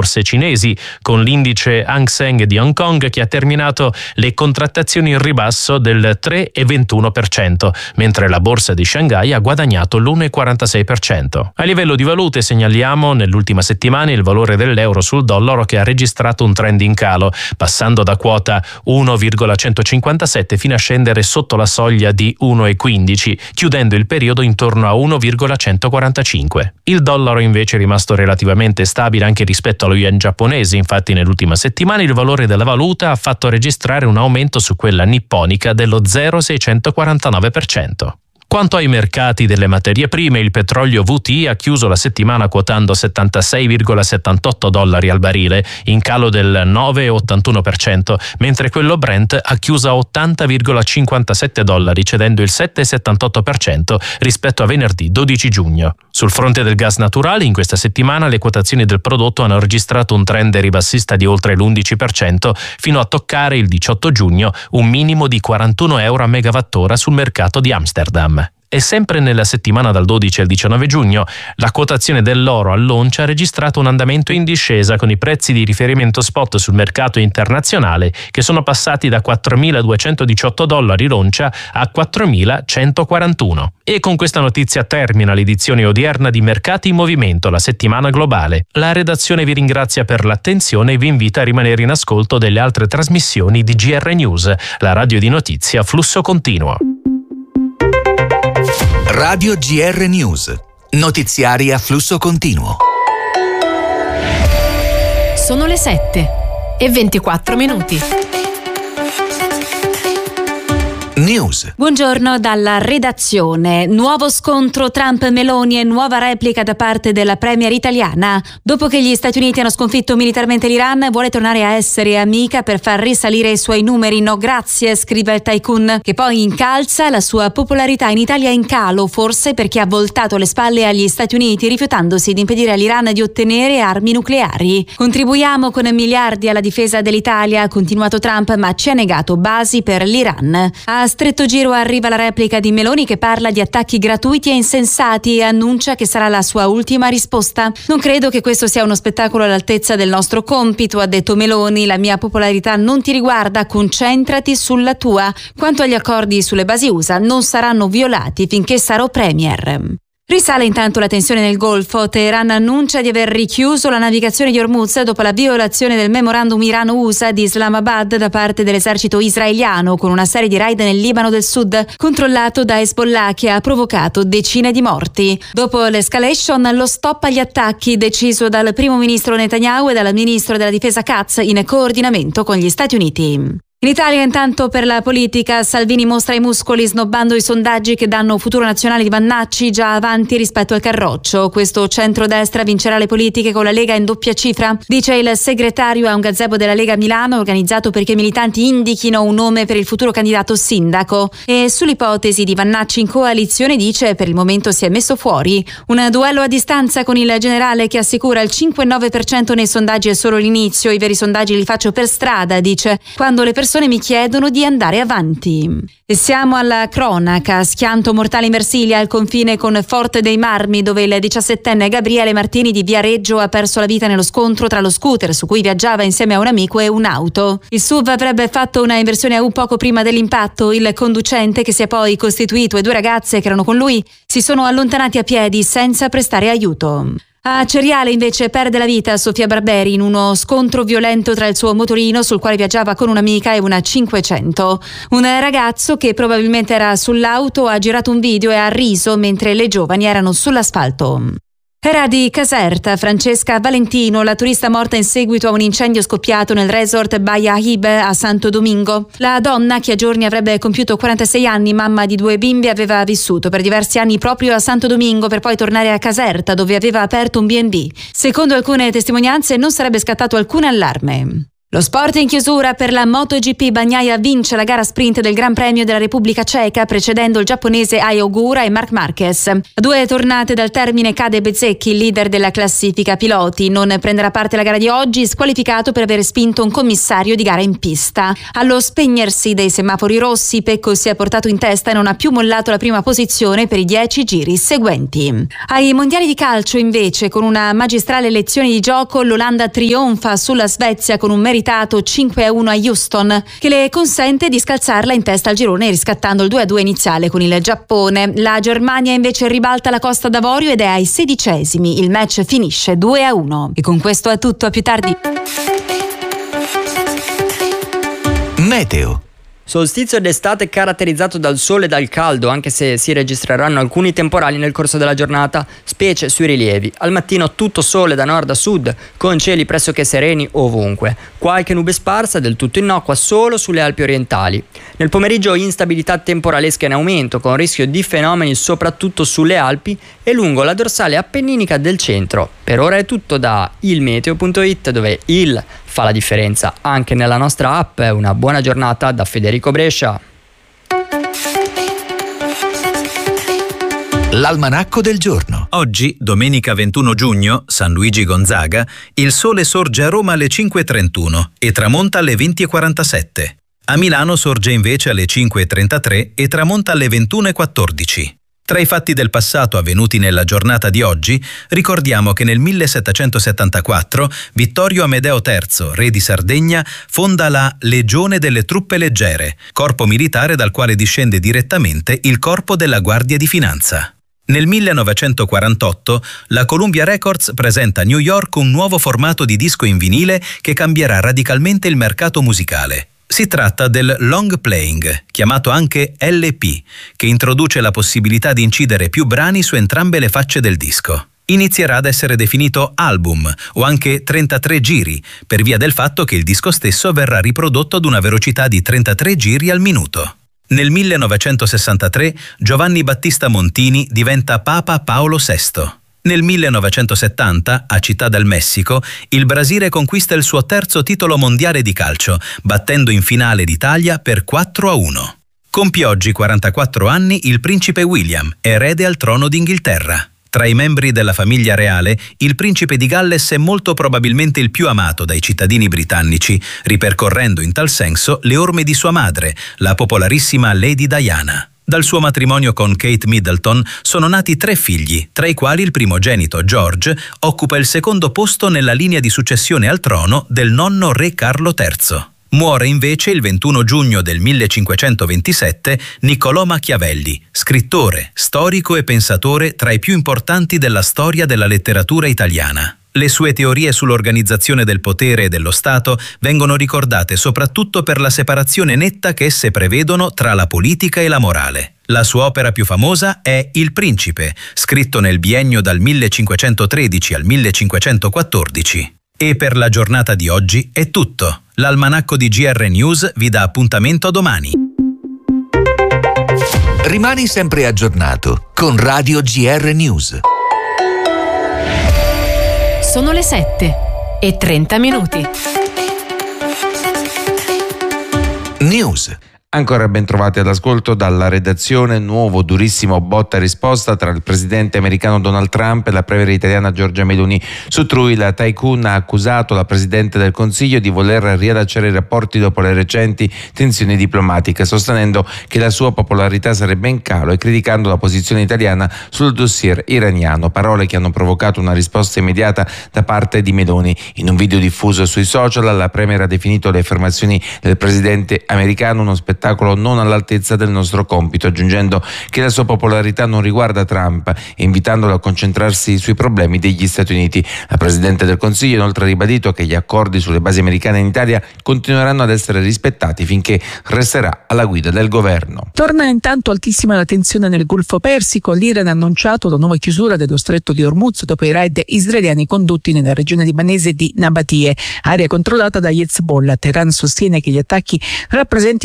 borse cinesi, con l'indice Hang Seng di Hong Kong che ha terminato le contrattazioni in ribasso del 3,21%, mentre la borsa di Shanghai ha guadagnato l'1,46%. A livello di valute segnaliamo nell'ultima settimana il valore dell'euro sul dollaro che ha registrato un trend in calo, passando da quota 1,157 fino a scendere sotto la soglia di 1,15, chiudendo il periodo intorno a 1,145. Il dollaro invece è rimasto relativamente stabile anche rispetto allo yen giapponese, infatti nell'ultima settimana il valore della valuta ha fatto registrare un aumento su quella nipponica dello 0,649%. Quanto ai mercati delle materie prime, il petrolio WTI ha chiuso la settimana quotando $76,78 al barile, in calo del 9,81%, mentre quello Brent ha chiuso a $80,57, cedendo il 7,78% rispetto a venerdì 12 giugno. Sul fronte del gas naturale, in questa settimana le quotazioni del prodotto hanno registrato un trend ribassista di oltre l'11%, fino a toccare il 18 giugno un minimo di €41 a megawattora sul mercato di Amsterdam. E sempre nella settimana dal 12 al 19 giugno, la quotazione dell'oro all'oncia ha registrato un andamento in discesa con i prezzi di riferimento spot sul mercato internazionale che sono passati da $4.218 l'oncia a $4.141. E con questa notizia termina l'edizione odierna di Mercati in Movimento, la settimana globale. La redazione vi ringrazia per l'attenzione e vi invita a rimanere in ascolto delle altre trasmissioni di GR News, la radio di notizia a flusso continuo. Radio GR News, notiziari a flusso continuo. Sono le 7:24. News. Buongiorno dalla redazione. Nuovo scontro Trump-Meloni e nuova replica da parte della premier italiana. Dopo che gli Stati Uniti hanno sconfitto militarmente l'Iran, vuole tornare a essere amica per far risalire i suoi numeri. No grazie, scrive il tycoon, che poi incalza. La sua popolarità in Italia è in calo, forse perché ha voltato le spalle agli Stati Uniti, rifiutandosi di impedire all'Iran di ottenere armi nucleari. Contribuiamo con miliardi alla difesa dell'Italia, ha continuato Trump, ma ci ha negato basi per l'Iran. A stretto giro arriva la replica di Meloni che parla di attacchi gratuiti e insensati e annuncia che sarà la sua ultima risposta. Non credo che questo sia uno spettacolo all'altezza del nostro compito, ha detto Meloni. La mia popolarità non ti riguarda, concentrati sulla tua. Quanto agli accordi sulle basi USA, non saranno violati finché sarò premier. Risale intanto la tensione nel Golfo. Teheran annuncia di aver richiuso la navigazione di Hormuz dopo la violazione del memorandum Iran-USA di Islamabad da parte dell'esercito israeliano, con una serie di raid nel Libano del Sud controllato da Hezbollah che ha provocato decine di morti. Dopo l'escalation, lo stop agli attacchi deciso dal primo ministro Netanyahu e dal ministro della difesa Katz in coordinamento con gli Stati Uniti. In Italia intanto per la politica Salvini mostra i muscoli snobbando i sondaggi che danno Futuro Nazionale di Vannacci già avanti rispetto al Carroccio. Questo centrodestra vincerà le politiche con la Lega in doppia cifra, dice il segretario a un gazebo della Lega Milano organizzato perché i militanti indichino un nome per il futuro candidato sindaco. E sull'ipotesi di Vannacci in coalizione dice per il momento si è messo fuori. Un duello a distanza con il generale che assicura il 5,9% nei sondaggi è solo l'inizio, i veri sondaggi li faccio per strada, dice, quando le persone mi chiedono di andare avanti. E siamo alla cronaca. Schianto mortale in Versilia al confine con Forte dei Marmi, dove il 17enne Gabriele Martini di Viareggio ha perso la vita nello scontro tra lo scooter su cui viaggiava insieme a un amico e un'auto. Il SUV avrebbe fatto una inversione a U poco prima dell'impatto. Il conducente, che si è poi costituito, e due ragazze che erano con lui si sono allontanati a piedi senza prestare aiuto. A Ceriale invece perde la vita Sofia Barberi in uno scontro violento tra il suo motorino sul quale viaggiava con un'amica e una 500. Un ragazzo che probabilmente era sull'auto ha girato un video e ha riso mentre le giovani erano sull'asfalto. Era di Caserta Francesca Valentino, la turista morta in seguito a un incendio scoppiato nel resort Baia Hibe a Santo Domingo. La donna, che a giorni avrebbe compiuto 46 anni, mamma di 2 bimbi, aveva vissuto per diversi anni proprio a Santo Domingo per poi tornare a Caserta, dove aveva aperto un B&B. Secondo alcune testimonianze non sarebbe scattato alcun allarme. Lo sport in chiusura per la MotoGP. Bagnaia vince la gara sprint del Gran Premio della Repubblica Ceca, precedendo il giapponese Ai Ogura e Marc Marquez. A 2 tornate dal termine cade Bezzecchi, il leader della classifica piloti. Non prenderà parte alla gara di oggi, squalificato per aver spinto un commissario di gara in pista. Allo spegnersi dei semafori rossi, Pecco si è portato in testa e non ha più mollato la prima posizione per i 10 giri seguenti. Ai mondiali di calcio, invece, con una magistrale lezione di gioco, l'Olanda trionfa sulla Svezia con un meritato 5-1 a Houston, che le consente di scalzarla in testa al girone riscattando il 2-2 iniziale con il Giappone. La Germania invece ribalta la Costa d'Avorio ed è ai 16esimi. Il match finisce 2-1. E con questo è tutto, a più tardi. Meteo. Solstizio d'estate caratterizzato dal sole e dal caldo, anche se si registreranno alcuni temporali nel corso della giornata, specie sui rilievi. Al mattino tutto sole da nord a sud, con cieli pressoché sereni ovunque. Qualche nube sparsa, del tutto innocua, solo sulle Alpi orientali. Nel pomeriggio instabilità temporalesca in aumento, con rischio di fenomeni soprattutto sulle Alpi e lungo la dorsale appenninica del centro. Per ora è tutto da ilmeteo.it, dove il fa la differenza anche nella nostra app. Una buona giornata da Federico Brescia. L'almanacco del giorno. Oggi, domenica 21 giugno, San Luigi Gonzaga, il sole sorge a Roma alle 5:31 e tramonta alle 20:47. A Milano sorge invece alle 5:33 e tramonta alle 21:14. Tra i fatti del passato avvenuti nella giornata di oggi, ricordiamo che nel 1774 Vittorio Amedeo III, re di Sardegna, fonda la Legione delle Truppe Leggere, corpo militare dal quale discende direttamente il corpo della Guardia di Finanza. Nel 1948 la Columbia Records presenta a New York un nuovo formato di disco in vinile che cambierà radicalmente il mercato musicale. Si tratta del long playing, chiamato anche LP, che introduce la possibilità di incidere più brani su entrambe le facce del disco. Inizierà ad essere definito album o anche 33 giri, per via del fatto che il disco stesso verrà riprodotto ad una velocità di 33 giri al minuto. Nel 1963 Giovanni Battista Montini diventa Papa Paolo VI. Nel 1970, a Città del Messico, il Brasile conquista il suo terzo titolo mondiale di calcio, battendo in finale l'Italia per 4-1. Compie oggi 44 anni il principe William, erede al trono d'Inghilterra. Tra i membri della famiglia reale, il principe di Galles è molto probabilmente il più amato dai cittadini britannici, ripercorrendo in tal senso le orme di sua madre, la popolarissima Lady Diana. Dal suo matrimonio con Kate Middleton sono nati 3 figli, tra i quali il primogenito George occupa il secondo posto nella linea di successione al trono del nonno re Carlo III. Muore invece il 21 giugno del 1527 Niccolò Machiavelli, scrittore, storico e pensatore tra i più importanti della storia della letteratura italiana. Le sue teorie sull'organizzazione del potere e dello Stato vengono ricordate soprattutto per la separazione netta che esse prevedono tra la politica e la morale. La sua opera più famosa è Il Principe, scritto nel biennio dal 1513 al 1514. E per la giornata di oggi è tutto. L'almanacco di GR News vi dà appuntamento a domani. Rimani sempre aggiornato con Radio GR News. Sono le 7:30. News. Ancora ben trovati all'ascolto dalla redazione. Nuovo durissimo botta e risposta tra il presidente americano Donald Trump e la premier italiana Giorgia Meloni. Su Trui, la tycoon ha accusato la presidente del Consiglio di voler riallacciare i rapporti dopo le recenti tensioni diplomatiche, sostenendo che la sua popolarità sarebbe in calo e criticando la posizione italiana sul dossier iraniano. Parole che hanno provocato una risposta immediata da parte di Meloni. In un video diffuso sui social, la premier ha definito le affermazioni del presidente americano uno spettacolo non all'altezza del nostro compito, aggiungendo che la sua popolarità non riguarda Trump e invitandolo a concentrarsi sui problemi degli Stati Uniti. La Presidente del Consiglio ha inoltre ribadito che gli accordi sulle basi americane in Italia continueranno ad essere rispettati finché resterà alla guida del governo. Torna intanto altissima la tensione nel Golfo Persico. L'Iran ha annunciato la nuova chiusura dello stretto di Hormuz dopo i raid israeliani condotti nella regione libanese di Nabatie, area controllata dagli Hezbollah. Teheran sostiene che gli attacchi rappresentino una violazione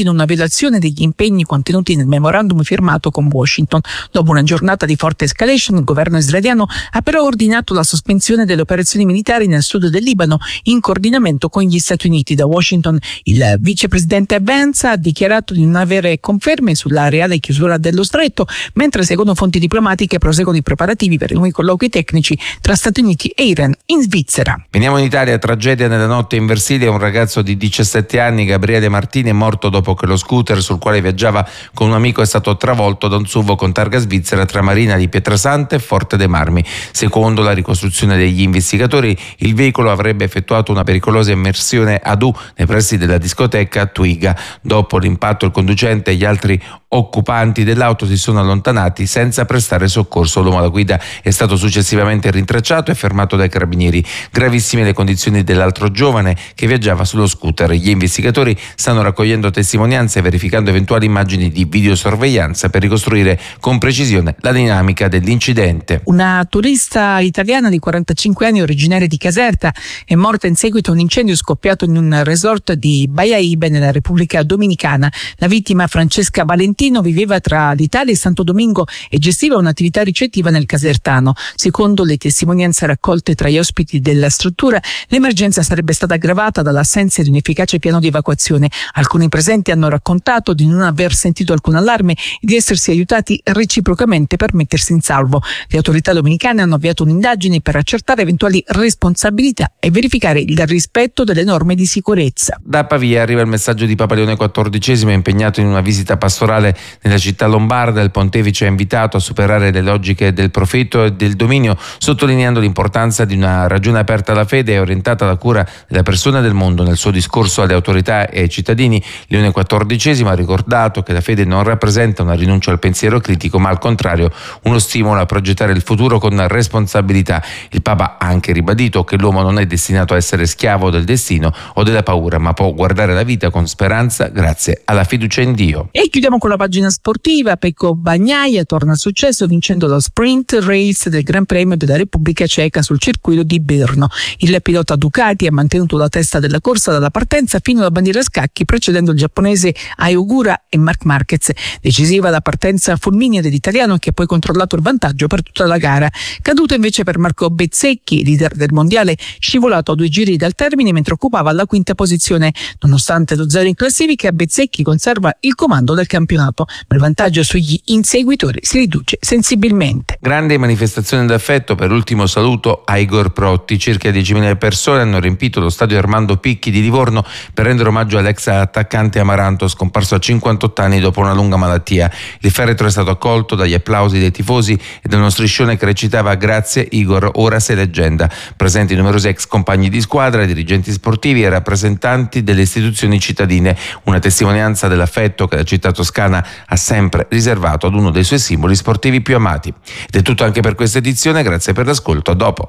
violazione degli impegni contenuti nel memorandum firmato con Washington. Dopo una giornata di forte escalation, il governo israeliano ha però ordinato la sospensione delle operazioni militari nel sud del Libano in coordinamento con gli Stati Uniti. Da Washington il vicepresidente Vance ha dichiarato di non avere conferme sulla reale chiusura dello stretto, mentre secondo fonti diplomatiche proseguono i preparativi per i nuovi colloqui tecnici tra Stati Uniti e Iran in Svizzera. Veniamo in Italia, tragedia nella notte in Versilia, un ragazzo di 17 anni, Gabriele Martini, è morto dopo che lo scooter sul quale viaggiava con un amico è stato travolto da un SUV con targa svizzera tra Marina di Pietrasanta e Forte dei Marmi. Secondo la ricostruzione degli investigatori, il veicolo avrebbe effettuato una pericolosa immersione ad U nei pressi della discoteca Twiga. Dopo l'impatto il conducente e gli altri occupanti dell'auto si sono allontanati senza prestare soccorso. L'uomo alla guida è stato successivamente rintracciato e fermato dai carabinieri. Gravissime le condizioni dell'altro giovane che viaggiava sullo scooter. Gli investigatori stanno raccogliendo testimonianze e verificando eventuali immagini di videosorveglianza per ricostruire con precisione la dinamica dell'incidente. Una turista italiana di 45 anni originaria di Caserta è morta in seguito a un incendio scoppiato in un resort di Baia Ibe nella Repubblica Dominicana. La vittima, Francesca Valentino, viveva tra l'Italia e Santo Domingo e gestiva un'attività ricettiva nel casertano. Secondo le testimonianze raccolte tra gli ospiti della struttura, l'emergenza sarebbe stata aggravata dall'assenza di un efficace piano di evacuazione. Alcuni presenti hanno raccontato di non aver sentito alcun allarme e di essersi aiutati reciprocamente per mettersi in salvo. Le autorità dominicane hanno avviato un'indagine per accertare eventuali responsabilità e verificare il rispetto delle norme di sicurezza. Da Pavia arriva il messaggio di Papa Leone XIV, impegnato in una visita pastorale nella città lombarda. Il pontefice ha invitato a superare le logiche del profitto e del dominio, sottolineando l'importanza di una ragione aperta alla fede e orientata alla cura della persona e del mondo. Nel suo discorso alle autorità e ai cittadini, Leone XIV ha ricordato che la fede non rappresenta una rinuncia al pensiero critico, ma al contrario uno stimolo a progettare il futuro con responsabilità. Il Papa ha anche ribadito che l'uomo non è destinato a essere schiavo del destino o della paura, ma può guardare la vita con speranza grazie alla fiducia in Dio. E chiudiamo con la pagina sportiva. Pecco Bagnaia torna al successo vincendo lo sprint race del Gran Premio della Repubblica Ceca sul circuito di Brno. Il pilota Ducati ha mantenuto la testa della corsa dalla partenza fino alla bandiera a scacchi, precedendo il giapponese Ai Ogura e Marc Marquez. Decisiva la partenza fulminea dell'italiano, che ha poi controllato il vantaggio per tutta la gara. Caduto invece per Marco Bezzecchi, leader del mondiale, scivolato a 2 giri dal termine mentre occupava la quinta posizione. Nonostante lo 0 in classifica, Bezzecchi conserva il comando del campionato, ma il vantaggio sugli inseguitori si riduce sensibilmente. Grande manifestazione d'affetto per l'ultimo saluto a Igor Protti. Circa 10.000 persone hanno riempito lo stadio Armando Picchi di Livorno per rendere omaggio all'ex attaccante Amaranto, scomparso a 58 anni dopo una lunga malattia. Il feretro è stato accolto dagli applausi dei tifosi e da uno striscione che recitava "Grazie Igor, ora sei leggenda". Presenti numerosi ex compagni di squadra, dirigenti sportivi e rappresentanti delle istituzioni cittadine, una testimonianza dell'affetto che la città toscana ha sempre riservato ad uno dei suoi simboli sportivi più amati. Ed è tutto anche per questa edizione, grazie per l'ascolto, a dopo.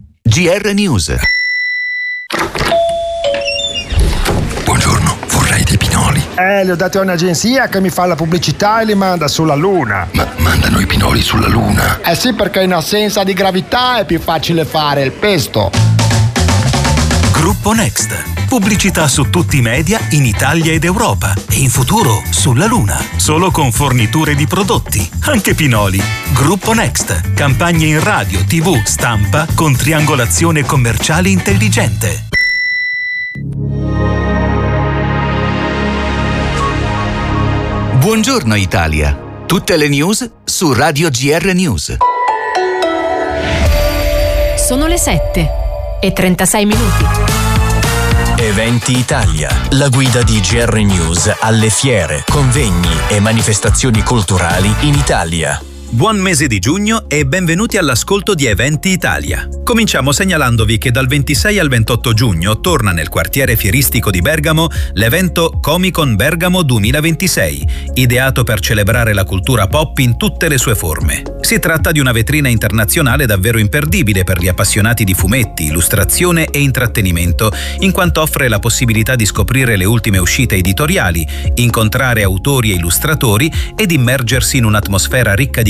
GR News. Buongiorno, vorrei dei pinoli. Li ho dati a un'agenzia che mi fa la pubblicità e li manda sulla Luna. Ma mandano i pinoli sulla Luna? Eh sì, perché in assenza di gravità è più facile fare il pesto. Gruppo Next. Pubblicità su tutti i media in Italia ed Europa e in futuro sulla Luna. Solo con forniture di prodotti, anche pinoli. Gruppo Next. Campagne in radio, TV, stampa con triangolazione commerciale intelligente. Buongiorno Italia. Tutte le news su Radio GR News. Sono le 7:36. Eventi Italia, la guida di GR News alle fiere, convegni e manifestazioni culturali in Italia. Buon mese di giugno e benvenuti all'ascolto di Eventi Italia. Cominciamo segnalandovi che dal 26 al 28 giugno torna nel quartiere fieristico di Bergamo l'evento Comic-Con Bergamo 2026, ideato per celebrare la cultura pop in tutte le sue forme. Si tratta di una vetrina internazionale davvero imperdibile per gli appassionati di fumetti, illustrazione e intrattenimento, in quanto offre la possibilità di scoprire le ultime uscite editoriali, incontrare autori e illustratori ed immergersi in un'atmosfera ricca di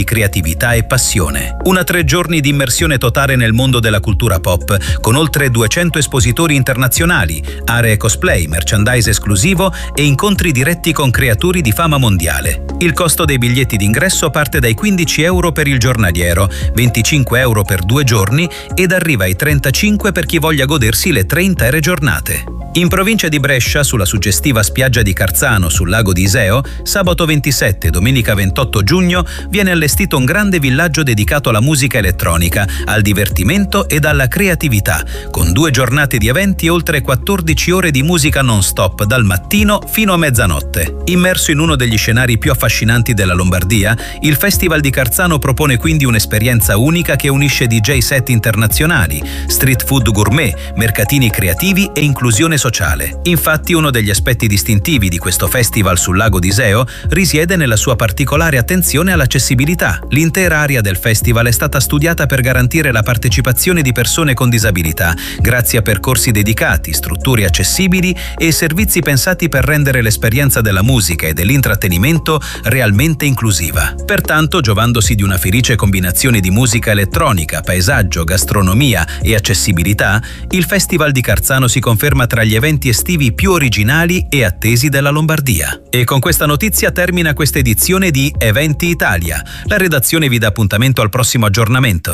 creatività e passione. Una 3 giorni di immersione totale nel mondo della cultura pop, con oltre 200 espositori internazionali, aree cosplay, merchandise esclusivo e incontri diretti con creatori di fama mondiale. Il costo dei biglietti d'ingresso parte dai 15 euro per il giornaliero, 25 euro per 2 giorni ed arriva ai 35 per chi voglia godersi le 3 intere giornate. In provincia di Brescia, sulla suggestiva spiaggia di Carzano sul lago di Iseo, sabato 27 e domenica 28 giugno viene allestito un grande villaggio dedicato alla musica elettronica, al divertimento ed alla creatività, con 2 giornate di eventi e oltre 14 ore di musica non-stop dal mattino fino a mezzanotte. Immerso in uno degli scenari più affascinanti della Lombardia, il Festival di Carzano propone quindi un'esperienza unica che unisce DJ set internazionali, street food gourmet, mercatini creativi e inclusione sociale. Infatti, uno degli aspetti distintivi di questo festival sul lago di Iseo risiede nella sua particolare attenzione all'accessibilità. L'intera area del festival è stata studiata per garantire la partecipazione di persone con disabilità, grazie a percorsi dedicati, strutture accessibili e servizi pensati per rendere l'esperienza della musica e dell'intrattenimento realmente inclusiva. Pertanto, giovandosi di una felice combinazione di musica elettronica, paesaggio, gastronomia e accessibilità, il Festival di Carzano si conferma tra gli eventi estivi più originali e attesi della Lombardia. E con questa notizia termina questa edizione di Eventi Italia. La redazione vi dà appuntamento al prossimo aggiornamento.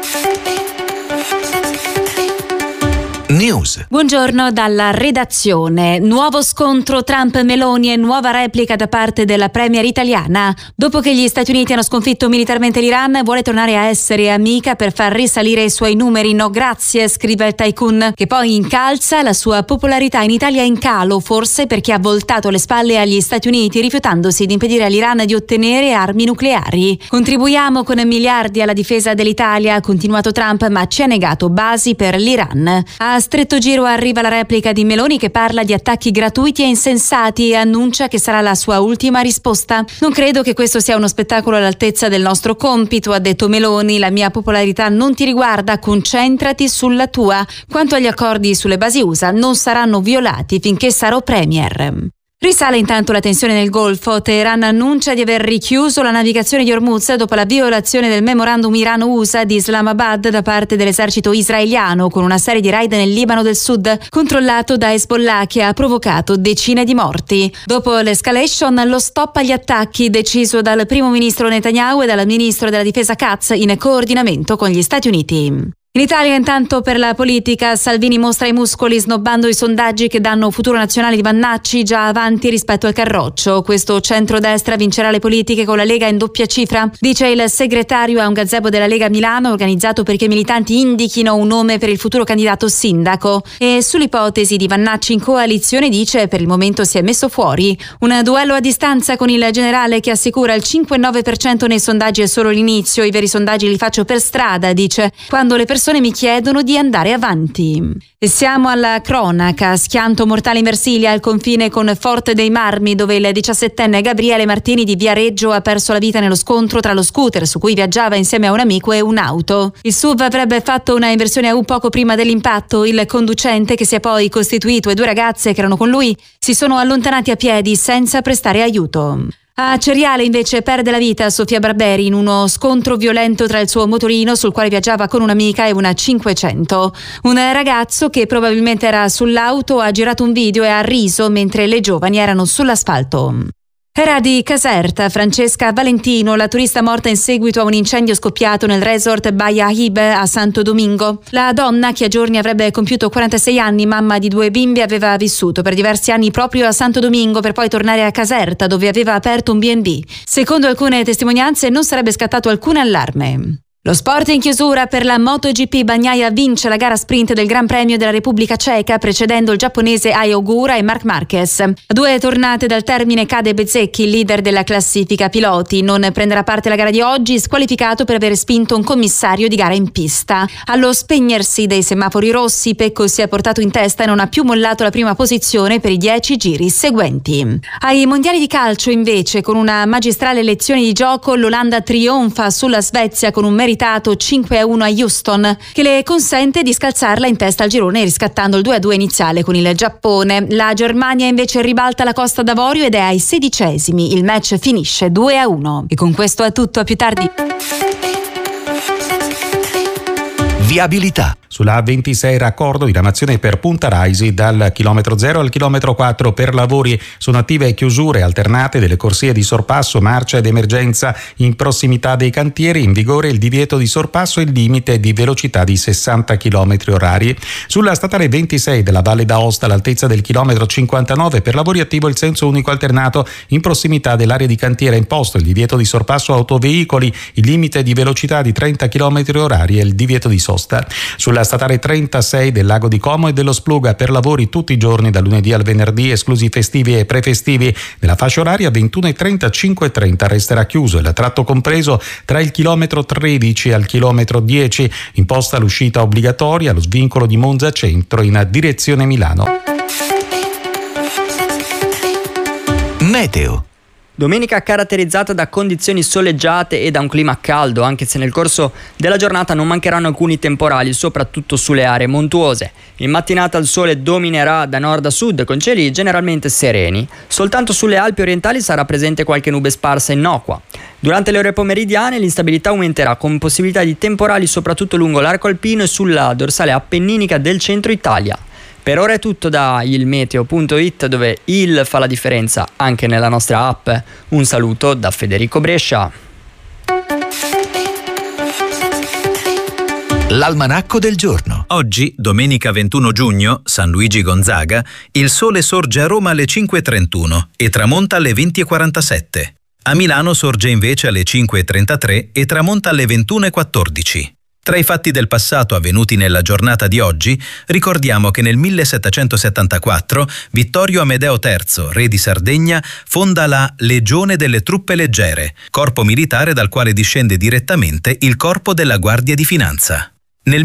News. Buongiorno dalla redazione. Nuovo scontro Trump-Meloni e nuova replica da parte della premier italiana. Dopo che gli Stati Uniti hanno sconfitto militarmente l'Iran, vuole tornare a essere amica per far risalire i suoi numeri. No grazie, scrive il tycoon, che poi incalza. La sua popolarità in Italia è in calo, forse perché ha voltato le spalle agli Stati Uniti, rifiutandosi di impedire all'Iran di ottenere armi nucleari. Contribuiamo con miliardi alla difesa dell'Italia, ha continuato Trump, ma ci ha negato basi per l'Iran. A stretto giro arriva la replica di Meloni, che parla di attacchi gratuiti e insensati e annuncia che sarà la sua ultima risposta. Non credo che questo sia uno spettacolo all'altezza del nostro compito, ha detto Meloni. La mia popolarità non ti riguarda, concentrati sulla tua. Quanto agli accordi sulle basi USA, non saranno violati finché sarò premier. Risale intanto la tensione nel Golfo. Teheran annuncia di aver richiuso la navigazione di Hormuz dopo la violazione del memorandum Iran-USA di Islamabad da parte dell'esercito israeliano, con una serie di raid nel Libano del Sud controllato da Hezbollah, che ha provocato decine di morti. Dopo l'escalation, lo stop agli attacchi deciso dal primo ministro Netanyahu e dal ministro della difesa Katz in coordinamento con gli Stati Uniti. In Italia intanto per la politica, Salvini mostra i muscoli snobbando i sondaggi che danno futuro nazionale di Vannacci già avanti rispetto al Carroccio. Questo centrodestra vincerà le politiche con la Lega in doppia cifra, dice il segretario a un gazebo della Lega Milano, organizzato perché i militanti indichino un nome per il futuro candidato sindaco. E sull'ipotesi di Vannacci in coalizione dice: per il momento si è messo fuori. Un duello a distanza con il generale, che assicura il 5-9% nei sondaggi è solo l'inizio, i veri sondaggi li faccio per strada, dice, quando le persone mi chiedono di andare avanti. E siamo alla cronaca. Schianto mortale in Versilia, al confine con Forte dei Marmi, dove il 17enne Gabriele Martini di Viareggio ha perso la vita nello scontro tra lo scooter su cui viaggiava insieme a un amico e un'auto. Il SUV avrebbe fatto una inversione a U poco prima dell'impatto. Il conducente, che si è poi costituito, e 2 ragazze che erano con lui si sono allontanati a piedi senza prestare aiuto. A Ceriale invece perde la vita Sofia Barberi in uno scontro violento tra il suo motorino, sul quale viaggiava con un'amica, e una 500. Un ragazzo che probabilmente era sull'auto ha girato un video e ha riso mentre le giovani erano sull'asfalto. Era di Caserta Francesca Valentino, la turista morta in seguito a un incendio scoppiato nel resort Baia Hibe a Santo Domingo. La donna, che a giorni avrebbe compiuto 46 anni, mamma di 2 bimbi, aveva vissuto per diversi anni proprio a Santo Domingo per poi tornare a Caserta, dove aveva aperto un B&B. Secondo alcune testimonianze non sarebbe scattato alcun allarme. Lo sport in chiusura per la MotoGP. Bagnaia vince la gara sprint del Gran Premio della Repubblica Ceca, precedendo il giapponese Ai Ogura e Marc Marquez. A 2 tornate dal termine cade Bezzecchi, il leader della classifica piloti. Non prenderà parte alla gara di oggi, squalificato per aver spinto un commissario di gara in pista. Allo spegnersi dei semafori rossi, Pecco si è portato in testa e non ha più mollato la prima posizione per i 10 giri seguenti. Ai mondiali di calcio invece, con una magistrale lezione di gioco, l'Olanda trionfa sulla Svezia con un merito meritato 5-1 a Houston, che le consente di scalzarla in testa al girone riscattando il 2-2 iniziale con il Giappone. La Germania invece ribalta la Costa d'Avorio ed è ai 16esimi. Il match finisce 2-1. E con questo è tutto, a più tardi. Viabilità. Sulla A26 raccordo diramazione per Punta Raisi dal chilometro 0 al chilometro 4 per lavori. Sono attive chiusure alternate delle corsie di sorpasso, marcia ed emergenza in prossimità dei cantieri. In vigore il divieto di sorpasso e il limite di velocità di 60 km/h. Sulla statale 26 della Valle d'Aosta all'altezza del chilometro 59 per lavori attivo il senso unico alternato in prossimità dell'area di cantiere. Imposto il divieto di sorpasso autoveicoli, il limite di velocità di 30 km/h e il divieto di sosta. Sulla statale 36 del Lago di Como e dello Spluga per lavori tutti i giorni dal lunedì al venerdì, esclusi festivi e prefestivi. Nella fascia oraria 21:30 5:30 resterà chiuso il tratto compreso tra il chilometro 13 al chilometro 10. Imposta l'uscita obbligatoria allo svincolo di Monza Centro in direzione Milano. Meteo. Domenica caratterizzata da condizioni soleggiate e da un clima caldo, anche se nel corso della giornata non mancheranno alcuni temporali, soprattutto sulle aree montuose. In mattinata il sole dominerà da nord a sud con cieli generalmente sereni. Soltanto sulle Alpi orientali sarà presente qualche nube sparsa innocua. Durante le ore pomeridiane l'instabilità aumenterà con possibilità di temporali soprattutto lungo l'arco alpino e sulla dorsale appenninica del centro Italia. Per ora è tutto da ilmeteo.it, dove il fa la differenza anche nella nostra app. Un saluto da Federico Brescia. L'almanacco del giorno. Oggi, domenica 21 giugno, San Luigi Gonzaga, il sole sorge a Roma alle 5:31 e tramonta alle 20:47. A Milano sorge invece alle 5:33 e tramonta alle 21:14. Tra i fatti del passato avvenuti nella giornata di oggi, ricordiamo che nel 1774 Vittorio Amedeo III, re di Sardegna, fonda la Legione delle Truppe Leggere, corpo militare dal quale discende direttamente il Corpo della Guardia di Finanza. Nel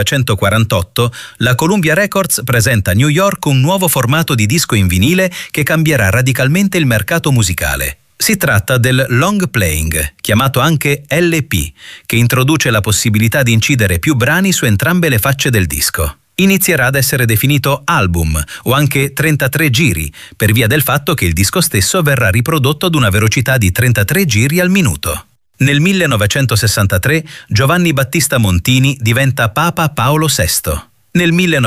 1948 la Columbia Records presenta a New York un nuovo formato di disco in vinile che cambierà radicalmente il mercato musicale. Si tratta del long playing, chiamato anche LP, che introduce la possibilità di incidere più brani su entrambe le facce del disco. Inizierà ad essere definito album o anche 33 giri, per via del fatto che il disco stesso verrà riprodotto ad una velocità di 33 giri al minuto. Nel 1963 Giovanni Battista Montini diventa Papa Paolo VI. Nel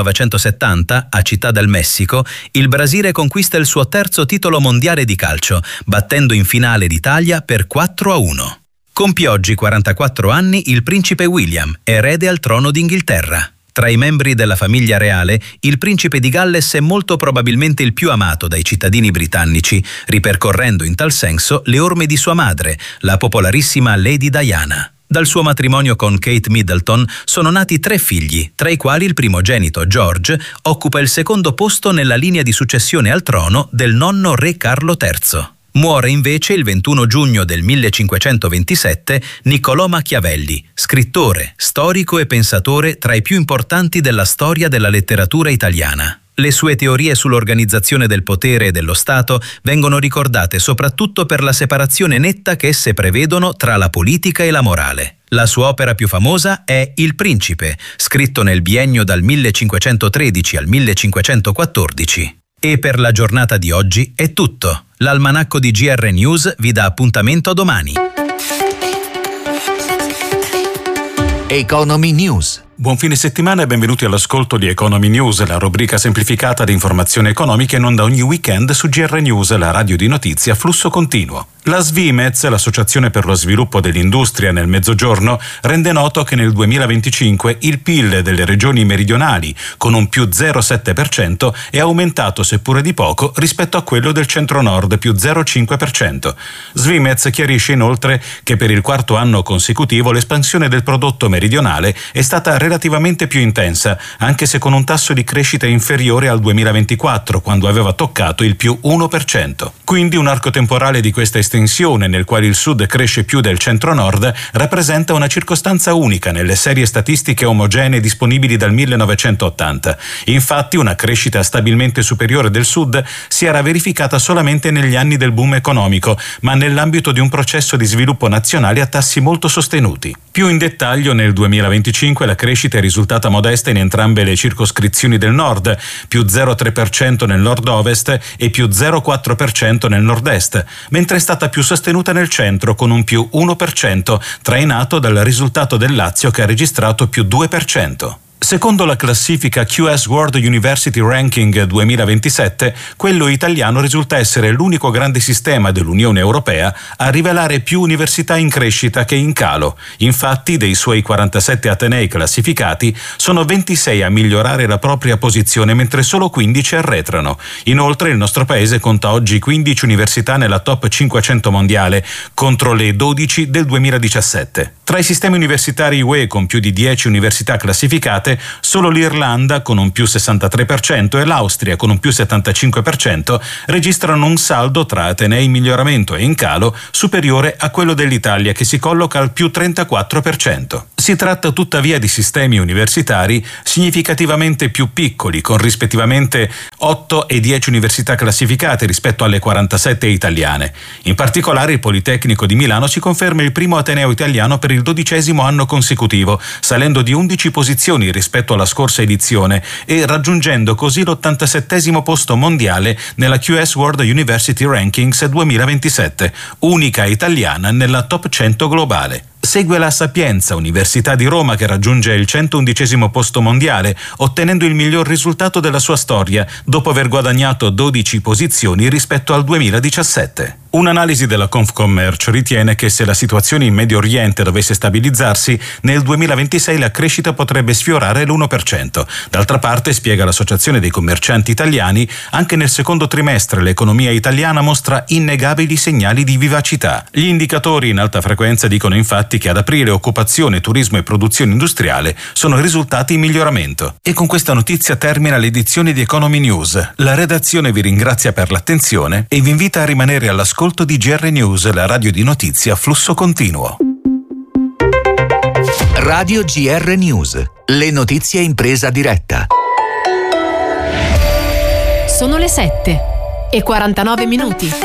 1970, a Città del Messico, il Brasile conquista il suo terzo titolo mondiale di calcio, battendo in finale l'Italia per 4-1. Compie oggi 44 anni il principe William, erede al trono d'Inghilterra. Tra i membri della famiglia reale, il principe di Galles è molto probabilmente il più amato dai cittadini britannici, ripercorrendo in tal senso le orme di sua madre, la popolarissima Lady Diana. Dal suo matrimonio con Kate Middleton sono nati 3 figli, tra i quali il primogenito George occupa il secondo posto nella linea di successione al trono del nonno re Carlo III. Muore invece il 21 giugno del 1527 Niccolò Machiavelli, scrittore, storico e pensatore tra i più importanti della storia della letteratura italiana. Le sue teorie sull'organizzazione del potere e dello Stato vengono ricordate soprattutto per la separazione netta che esse prevedono tra la politica e la morale. La sua opera più famosa è Il Principe, scritto nel biennio dal 1513 al 1514. E per la giornata di oggi è tutto. L'almanacco di GR News vi dà appuntamento a domani. Economy News. Buon fine settimana e benvenuti all'ascolto di Economy News, la rubrica semplificata di informazioni economiche in onda ogni weekend su GR News, la radio di notizie a flusso continuo. La Svimez, l'Associazione per lo Sviluppo dell'Industria nel Mezzogiorno, rende noto che nel 2025 il PIL delle regioni meridionali, con un più 0,7%, è aumentato seppure di poco rispetto a quello del centro-nord, più 0,5%. Svimez chiarisce inoltre che per il quarto anno consecutivo l'espansione del prodotto meridionale è stata relativamente più intensa, anche se con un tasso di crescita inferiore al 2024, quando aveva toccato il più 1%. Quindi un arco temporale di questa estensione, nel quale il Sud cresce più del centro-nord, rappresenta una circostanza unica nelle serie statistiche omogenee disponibili dal 1980. Infatti una crescita stabilmente superiore del Sud si era verificata solamente negli anni del boom economico, ma nell'ambito di un processo di sviluppo nazionale a tassi molto sostenuti. Più in dettaglio, nel 2025 la crescita è risultata modesta in entrambe le circoscrizioni del nord, più 0,3% nel nord-ovest e più 0,4% nel nord-est, mentre è stata più sostenuta nel centro con un più 1%, trainato dal risultato del Lazio che ha registrato più 2%. Secondo la classifica QS World University Ranking 2027, quello italiano risulta essere l'unico grande sistema dell'Unione Europea a rivelare più università in crescita che in calo. Infatti, dei suoi 47 atenei classificati, sono 26 a migliorare la propria posizione, mentre solo 15 arretrano. Inoltre, il nostro paese conta oggi 15 università nella top 500 mondiale, contro le 12 del 2017. Tra i sistemi universitari UE con più di 10 università classificate, solo l'Irlanda, con un più 63%, e l'Austria, con un più 75%, registrano un saldo tra atenei in miglioramento e in calo superiore a quello dell'Italia, che si colloca al più 34%. Si tratta tuttavia di sistemi universitari significativamente più piccoli, con rispettivamente 8 e 10 università classificate rispetto alle 47 italiane. In particolare il Politecnico di Milano si conferma il primo ateneo italiano per il 12° anno consecutivo, salendo di 11 posizioni rispetto alla scorsa edizione e raggiungendo così l'87° posto mondiale nella QS World University Rankings 2027, unica italiana nella top 100 globale. Segue la Sapienza, Università di Roma, che raggiunge il 111° posto mondiale, ottenendo il miglior risultato della sua storia, dopo aver guadagnato 12 posizioni rispetto al 2017. Un'analisi della Confcommercio ritiene che se la situazione in Medio Oriente dovesse stabilizzarsi, nel 2026 la crescita potrebbe sfiorare l'1%. D'altra parte, spiega l'Associazione dei Commercianti Italiani, anche nel secondo trimestre l'economia italiana mostra innegabili segnali di vivacità. Gli indicatori in alta frequenza dicono infatti che ad aprile occupazione, turismo e produzione industriale sono risultati in miglioramento. E con questa notizia termina l'edizione di Economy News. La redazione vi ringrazia per l'attenzione e vi invita a rimanere all'ascolto di GR News, la radio di notizie a flusso continuo. Radio GR News, le notizie in presa diretta. Sono le 7:49.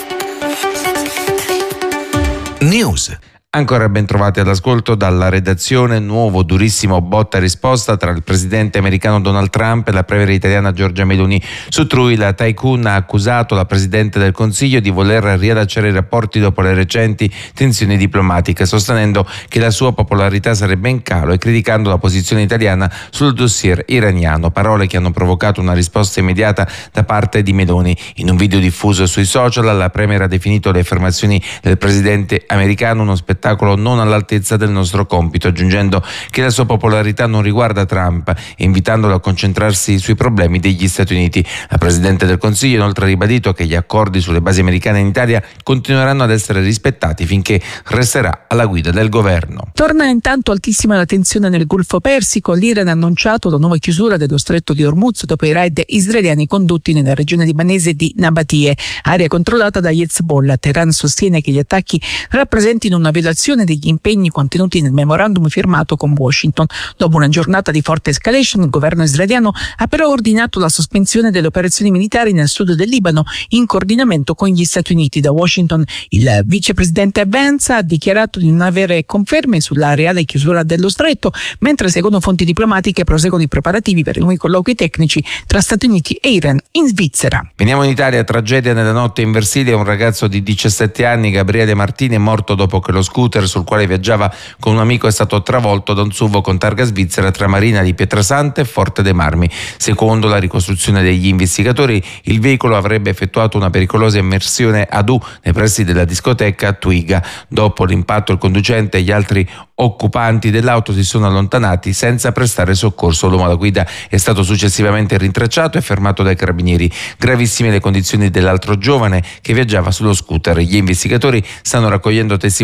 News. Ancora ben trovati all'ascolto dalla redazione. Nuovo durissimo botta e risposta tra il presidente americano Donald Trump e la premier italiana Giorgia Meloni. Su Trui la tycoon ha accusato la presidente del Consiglio di voler riallacciare i rapporti dopo le recenti tensioni diplomatiche, sostenendo che la sua popolarità sarebbe in calo e criticando la posizione italiana sul dossier iraniano. Parole che hanno provocato una risposta immediata da parte di Meloni. In un video diffuso sui social, la premier ha definito le affermazioni del presidente americano uno spettacolo non all'altezza del nostro compito, aggiungendo che la sua popolarità non riguarda Trump e invitandolo a concentrarsi sui problemi degli Stati Uniti. La Presidente del Consiglio inoltre ha ribadito che gli accordi sulle basi americane in Italia continueranno ad essere rispettati finché resterà alla guida del governo. Torna intanto altissima la tensione nel Golfo Persico. L'Iran ha annunciato la nuova chiusura dello stretto di Hormuz dopo i raid israeliani condotti nella regione libanese di Nabatie, area controllata dagli Hezbollah. Teheran sostiene che gli attacchi rappresentino una violazione degli impegni contenuti nel memorandum firmato con Washington. Dopo una giornata di forte escalation, il governo israeliano ha però ordinato la sospensione delle operazioni militari nel sud del Libano in coordinamento con gli Stati Uniti. Da Washington il vicepresidente Vance ha dichiarato di non avere conferme sulla reale chiusura dello stretto, mentre secondo fonti diplomatiche proseguono i preparativi per i nuovi colloqui tecnici tra Stati Uniti e Iran in Svizzera. Veniamo in Italia. Tragedia nella notte in Versilia. Un ragazzo di 17 anni, Gabriele Martini, è morto dopo che lo scooter sul quale viaggiava con un amico è stato travolto da un SUV con targa svizzera tra Marina di Pietrasanta e Forte dei Marmi. Secondo la ricostruzione degli investigatori, il veicolo avrebbe effettuato una pericolosa immersione ad U nei pressi della discoteca Twiga. Dopo l'impatto, il conducente e gli altri occupanti dell'auto si sono allontanati senza prestare soccorso. L'uomo alla guida è stato successivamente rintracciato e fermato dai carabinieri. Gravissime le condizioni dell'altro giovane che viaggiava sullo scooter. Gli investigatori stanno raccogliendo testimonianze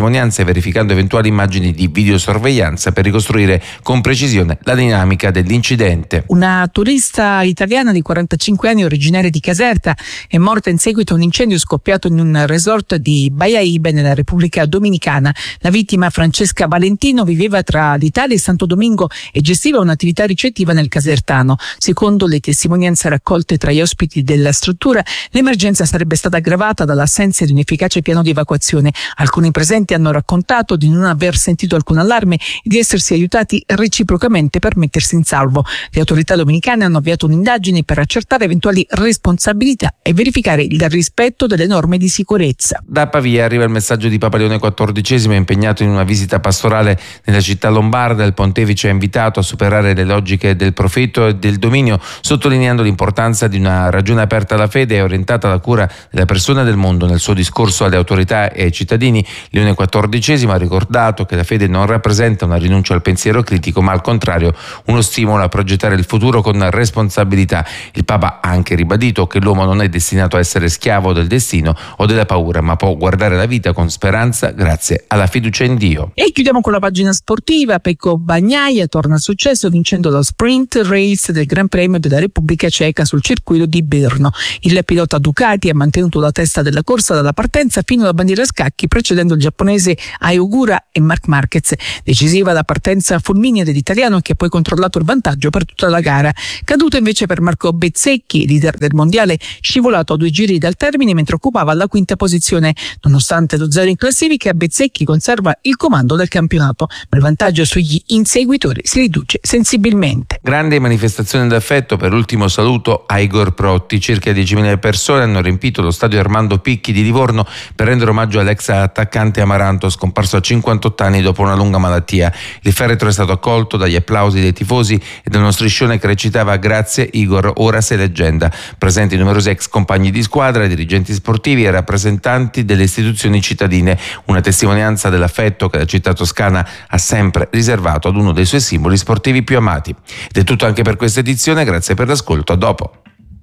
verificando eventuali immagini di videosorveglianza per ricostruire con precisione la dinamica dell'incidente. Una turista italiana di 45 anni originaria di Caserta è morta in seguito a un incendio scoppiato in un resort di Bayaibe nella Repubblica Dominicana. La vittima, Francesca Valentino, viveva tra l'Italia e Santo Domingo e gestiva un'attività ricettiva nel casertano. Secondo le testimonianze raccolte tra gli ospiti della struttura, l'emergenza sarebbe stata aggravata dall'assenza di un efficace piano di evacuazione. Alcuni presenti hanno raccontato di non aver sentito alcun allarme e di essersi aiutati reciprocamente per mettersi in salvo. Le autorità dominicane hanno avviato un'indagine per accertare eventuali responsabilità e verificare il rispetto delle norme di sicurezza. Da Pavia arriva il messaggio di Papa Leone XIV, impegnato in una visita pastorale nella città lombarda. Il pontefice ha invitato a superare le logiche del profitto e del dominio, sottolineando l'importanza di una ragione aperta alla fede e orientata alla cura della persona e del mondo. Nel suo discorso alle autorità e ai cittadini, Leone XIV ha ricordato che la fede non rappresenta una rinuncia al pensiero critico, ma al contrario uno stimolo a progettare il futuro con responsabilità. Il Papa ha anche ribadito che l'uomo non è destinato a essere schiavo del destino o della paura, ma può guardare la vita con speranza grazie alla fiducia in Dio. E chiudiamo con la pagina sportiva. Pecco Bagnaia torna al successo vincendo lo sprint race del Gran Premio della Repubblica Ceca sul circuito di Brno. Il pilota Ducati ha mantenuto la testa della corsa dalla partenza fino alla bandiera a scacchi, precedendo il giapponese Ai Ogura e Marc Marquez. Decisiva la partenza fulminea dell'italiano, che ha poi controllato il vantaggio per tutta la gara. Caduto invece per Marco Bezzecchi, leader del mondiale, scivolato a 2 giri dal termine mentre occupava la quinta posizione. Nonostante lo 0 in classifica, Bezzecchi conserva il comando del campionato, ma il vantaggio sugli inseguitori si riduce sensibilmente. Grande manifestazione d'affetto per l'ultimo saluto a Igor Protti. Circa 10.000 persone hanno riempito lo stadio Armando Picchi di Livorno per rendere omaggio all'ex attaccante Amaranto, scomparso a 58 anni dopo una lunga malattia. Il feretro è stato accolto dagli applausi dei tifosi e da uno striscione che recitava "Grazie Igor, ora sei leggenda". Presenti numerosi ex compagni di squadra, dirigenti sportivi e rappresentanti delle istituzioni cittadine. Una testimonianza dell'affetto che la città toscana ha sempre riservato ad uno dei suoi simboli sportivi più amati. Ed è tutto anche per questa edizione, grazie per l'ascolto, a dopo.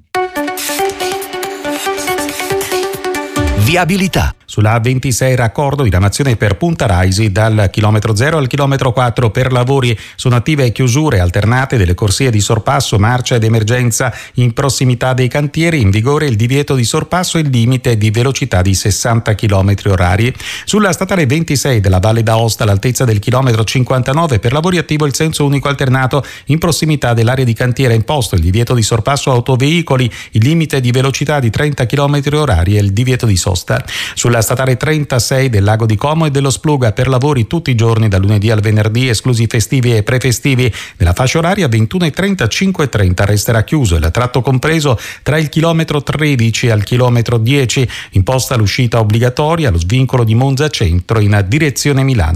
Viabilità. Sulla A26 raccordo diramazione per Punta Raisi dal chilometro 0 al chilometro 4 per lavori. Sono attive chiusure alternate delle corsie di sorpasso, marcia ed emergenza in prossimità dei cantieri. In vigore il divieto di sorpasso e il limite di velocità di 60 km orari. Sulla statale 26 della Valle d'Aosta all'altezza del chilometro 59 per lavori attivo il senso unico alternato in prossimità dell'area di cantiere. Imposto il divieto di sorpasso autoveicoli, il limite di velocità di 30 km orari e il divieto di sosta. Sulla statale 36 del Lago di Como e dello Spluga per lavori tutti i giorni dal lunedì al venerdì, esclusi festivi e prefestivi. Nella fascia oraria 21:30 5:30 resterà chiuso il tratto compreso tra il chilometro 13 al chilometro 10. Imposta l'uscita obbligatoria allo svincolo di Monza Centro in direzione Milano.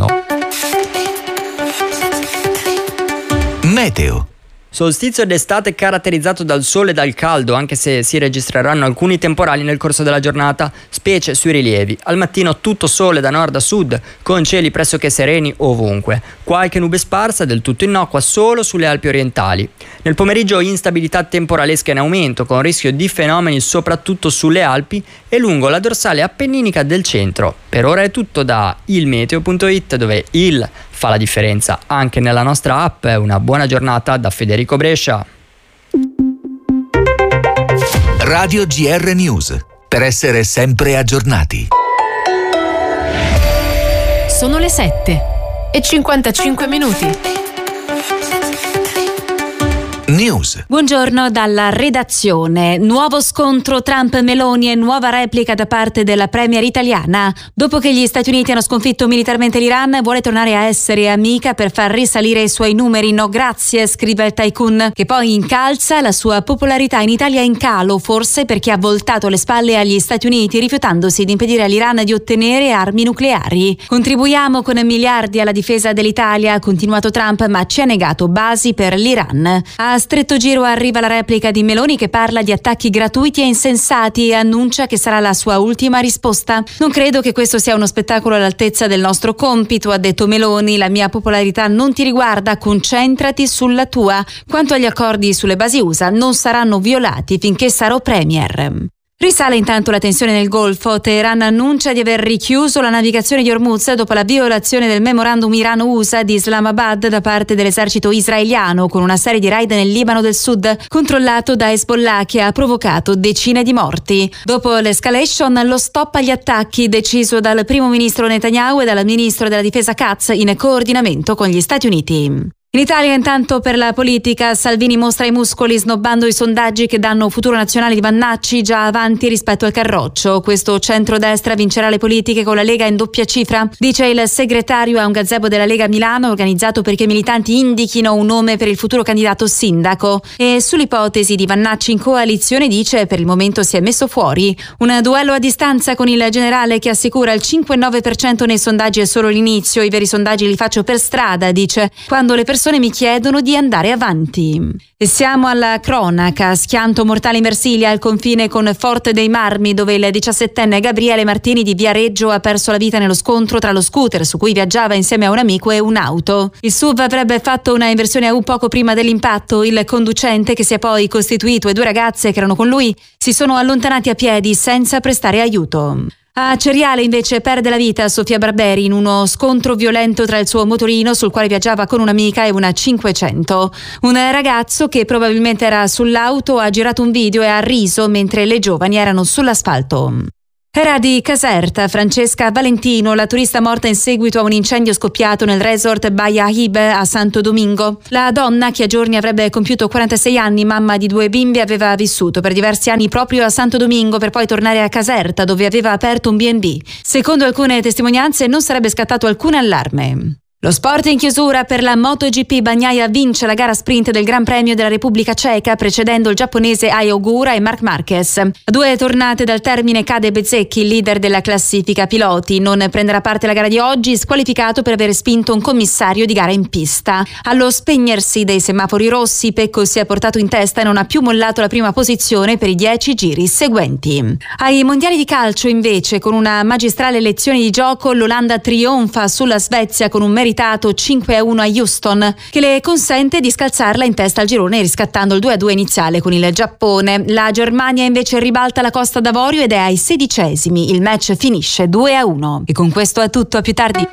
Meteo. Solstizio d'estate caratterizzato dal sole e dal caldo, anche se si registreranno alcuni temporali nel corso della giornata, specie sui rilievi. Al mattino tutto sole da nord a sud, con cieli pressoché sereni ovunque. Qualche nube sparsa, del tutto innocua, solo sulle Alpi orientali. Nel pomeriggio instabilità temporalesca in aumento, con rischio di fenomeni soprattutto sulle Alpi e lungo la dorsale appenninica del centro. Per ora è tutto da ilmeteo.it, dove il fa la differenza anche nella nostra app. Una buona giornata da Federico Brescia. Radio GR News, per essere sempre aggiornati. Sono le 7:55. News. Buongiorno dalla redazione. Nuovo scontro Trump-Meloni e nuova replica da parte della premier italiana. Dopo che gli Stati Uniti hanno sconfitto militarmente l'Iran, vuole tornare a essere amica per far risalire i suoi numeri. No grazie, scrive il tycoon, che poi incalza la sua popolarità in Italia in calo, forse perché ha voltato le spalle agli Stati Uniti, rifiutandosi di impedire all'Iran di ottenere armi nucleari. Contribuiamo con miliardi alla difesa dell'Italia, ha continuato Trump, ma ci ha negato basi per l'Iran. A stretto giro arriva la replica di Meloni, che parla di attacchi gratuiti e insensati e annuncia che sarà la sua ultima risposta. Non credo che questo sia uno spettacolo all'altezza del nostro compito, ha detto Meloni. La mia popolarità non ti riguarda, concentrati sulla tua. Quanto agli accordi sulle basi USA, non saranno violati finché sarò premier. Risale intanto la tensione nel Golfo. Teheran annuncia di aver richiuso la navigazione di Hormuz dopo la violazione del memorandum Iran-USA di Islamabad da parte dell'esercito israeliano, con una serie di raid nel Libano del Sud controllato da Hezbollah che ha provocato decine di morti. Dopo l'escalation, lo stop agli attacchi deciso dal primo ministro Netanyahu e dal ministro della difesa Katz in coordinamento con gli Stati Uniti. In Italia intanto per la politica Salvini mostra i muscoli snobbando i sondaggi che danno futuro nazionale di Vannacci già avanti rispetto al Carroccio. Questo centrodestra vincerà le politiche con la Lega in doppia cifra, dice il segretario a un gazebo della Lega Milano organizzato perché i militanti indichino un nome per il futuro candidato sindaco. E sull'ipotesi di Vannacci in coalizione dice per il momento si è messo fuori. Un duello a distanza con il generale che assicura il 5-9% nei sondaggi è solo l'inizio, i veri sondaggi li faccio per strada, dice, quando le persone mi chiedono di andare avanti. E siamo alla cronaca. Schianto mortale in Marsiglia al confine con Forte dei Marmi, dove il 17enne Gabriele Martini di Viareggio ha perso la vita nello scontro tra lo scooter su cui viaggiava insieme a un amico e un'auto. Il SUV avrebbe fatto una inversione a U poco prima dell'impatto. Il conducente, che si è poi costituito, e due ragazze che erano con lui si sono allontanati a piedi senza prestare aiuto. A Ceriale invece perde la vita Sofia Barberi in uno scontro violento tra il suo motorino sul quale viaggiava con un'amica e una 500. Un ragazzo che probabilmente era sull'auto ha girato un video e ha riso mentre le giovani erano sull'asfalto. Era di Caserta Francesca Valentino, la turista morta in seguito a un incendio scoppiato nel resort Baia Hib a Santo Domingo. La donna, che a giorni avrebbe compiuto 46 anni, mamma di 2 bimbi, aveva vissuto per diversi anni proprio a Santo Domingo per poi tornare a Caserta, dove aveva aperto un B&B. Secondo alcune testimonianze non sarebbe scattato alcun allarme. Lo sport in chiusura per la MotoGP. Bagnaia vince la gara sprint del Gran Premio della Repubblica Ceca, precedendo il giapponese Ai Ogura e Marc Marquez. A 2 tornate dal termine cade Bezzecchi, il leader della classifica piloti. Non prenderà parte alla gara di oggi, squalificato per aver spinto un commissario di gara in pista. Allo spegnersi dei semafori rossi, Pecco si è portato in testa e non ha più mollato la prima posizione per i 10 giri seguenti. Ai mondiali di calcio invece, con una magistrale lezione di gioco, l'Olanda trionfa sulla Svezia con un meritato 5-1 a Houston, che le consente di scalzarla in testa al girone riscattando il 2-2 iniziale con il Giappone. La Germania invece ribalta la Costa d'Avorio ed è ai 16esimi. Il match finisce 2-1. E con questo è tutto, a più tardi.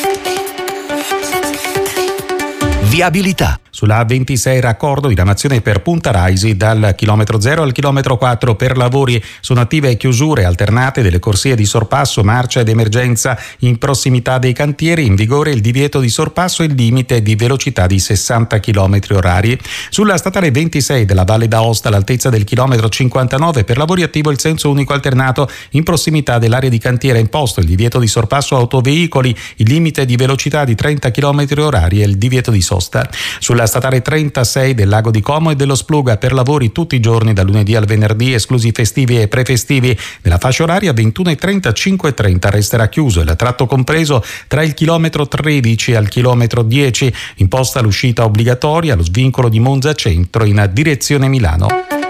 Viabilità. Sulla A26 raccordo diramazione per Punta Raisi dal chilometro 0 al chilometro 4 per lavori. Sono attive chiusure alternate delle corsie di sorpasso, marcia ed emergenza in prossimità dei cantieri. In vigore il divieto di sorpasso e il limite di velocità di 60 km/h. Sulla statale 26 della Valle d'Aosta all'altezza del chilometro 59 per lavori attivo il senso unico alternato in prossimità dell'area di cantiere. Imposto il divieto di sorpasso autoveicoli, il limite di velocità di 30 km/h e il divieto di sosta. Sulla statale 36 del Lago di Como e dello Spluga per lavori tutti i giorni da lunedì al venerdì, esclusi festivi e prefestivi. Nella fascia oraria 21:30-5:30 resterà chiuso il tratto compreso tra il chilometro 13 al chilometro 10. Imposta l'uscita obbligatoria allo svincolo di Monza Centro in direzione Milano.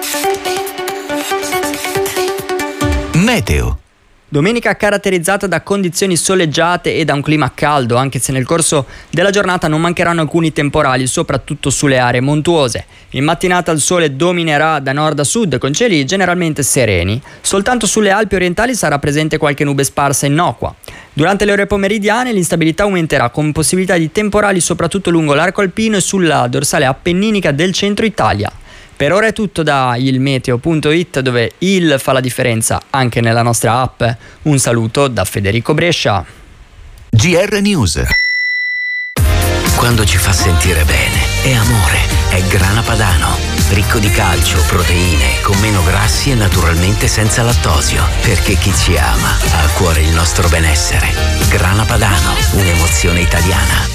Meteo. Domenica caratterizzata da condizioni soleggiate e da un clima caldo, anche se nel corso della giornata non mancheranno alcuni temporali, soprattutto sulle aree montuose. In mattinata il sole dominerà da nord a sud con cieli generalmente sereni. Soltanto sulle Alpi orientali sarà presente qualche nube sparsa innocua. Durante le ore pomeridiane l'instabilità aumenterà con possibilità di temporali soprattutto lungo l'arco alpino e sulla dorsale appenninica del centro Italia. Per ora è tutto da ilmeteo.it, dove il fa la differenza anche nella nostra app. Un saluto da Federico Brescia. GR News. Quando ci fa sentire bene, è amore, è Grana Padano. Ricco di calcio, proteine, con meno grassi e naturalmente senza lattosio. Perché chi ci ama ha a cuore il nostro benessere. Grana Padano, un'emozione italiana.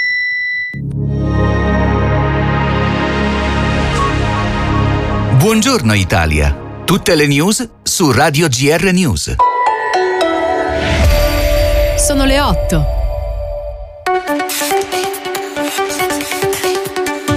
Buongiorno Italia. Tutte le news su Radio GR News. Sono le 8.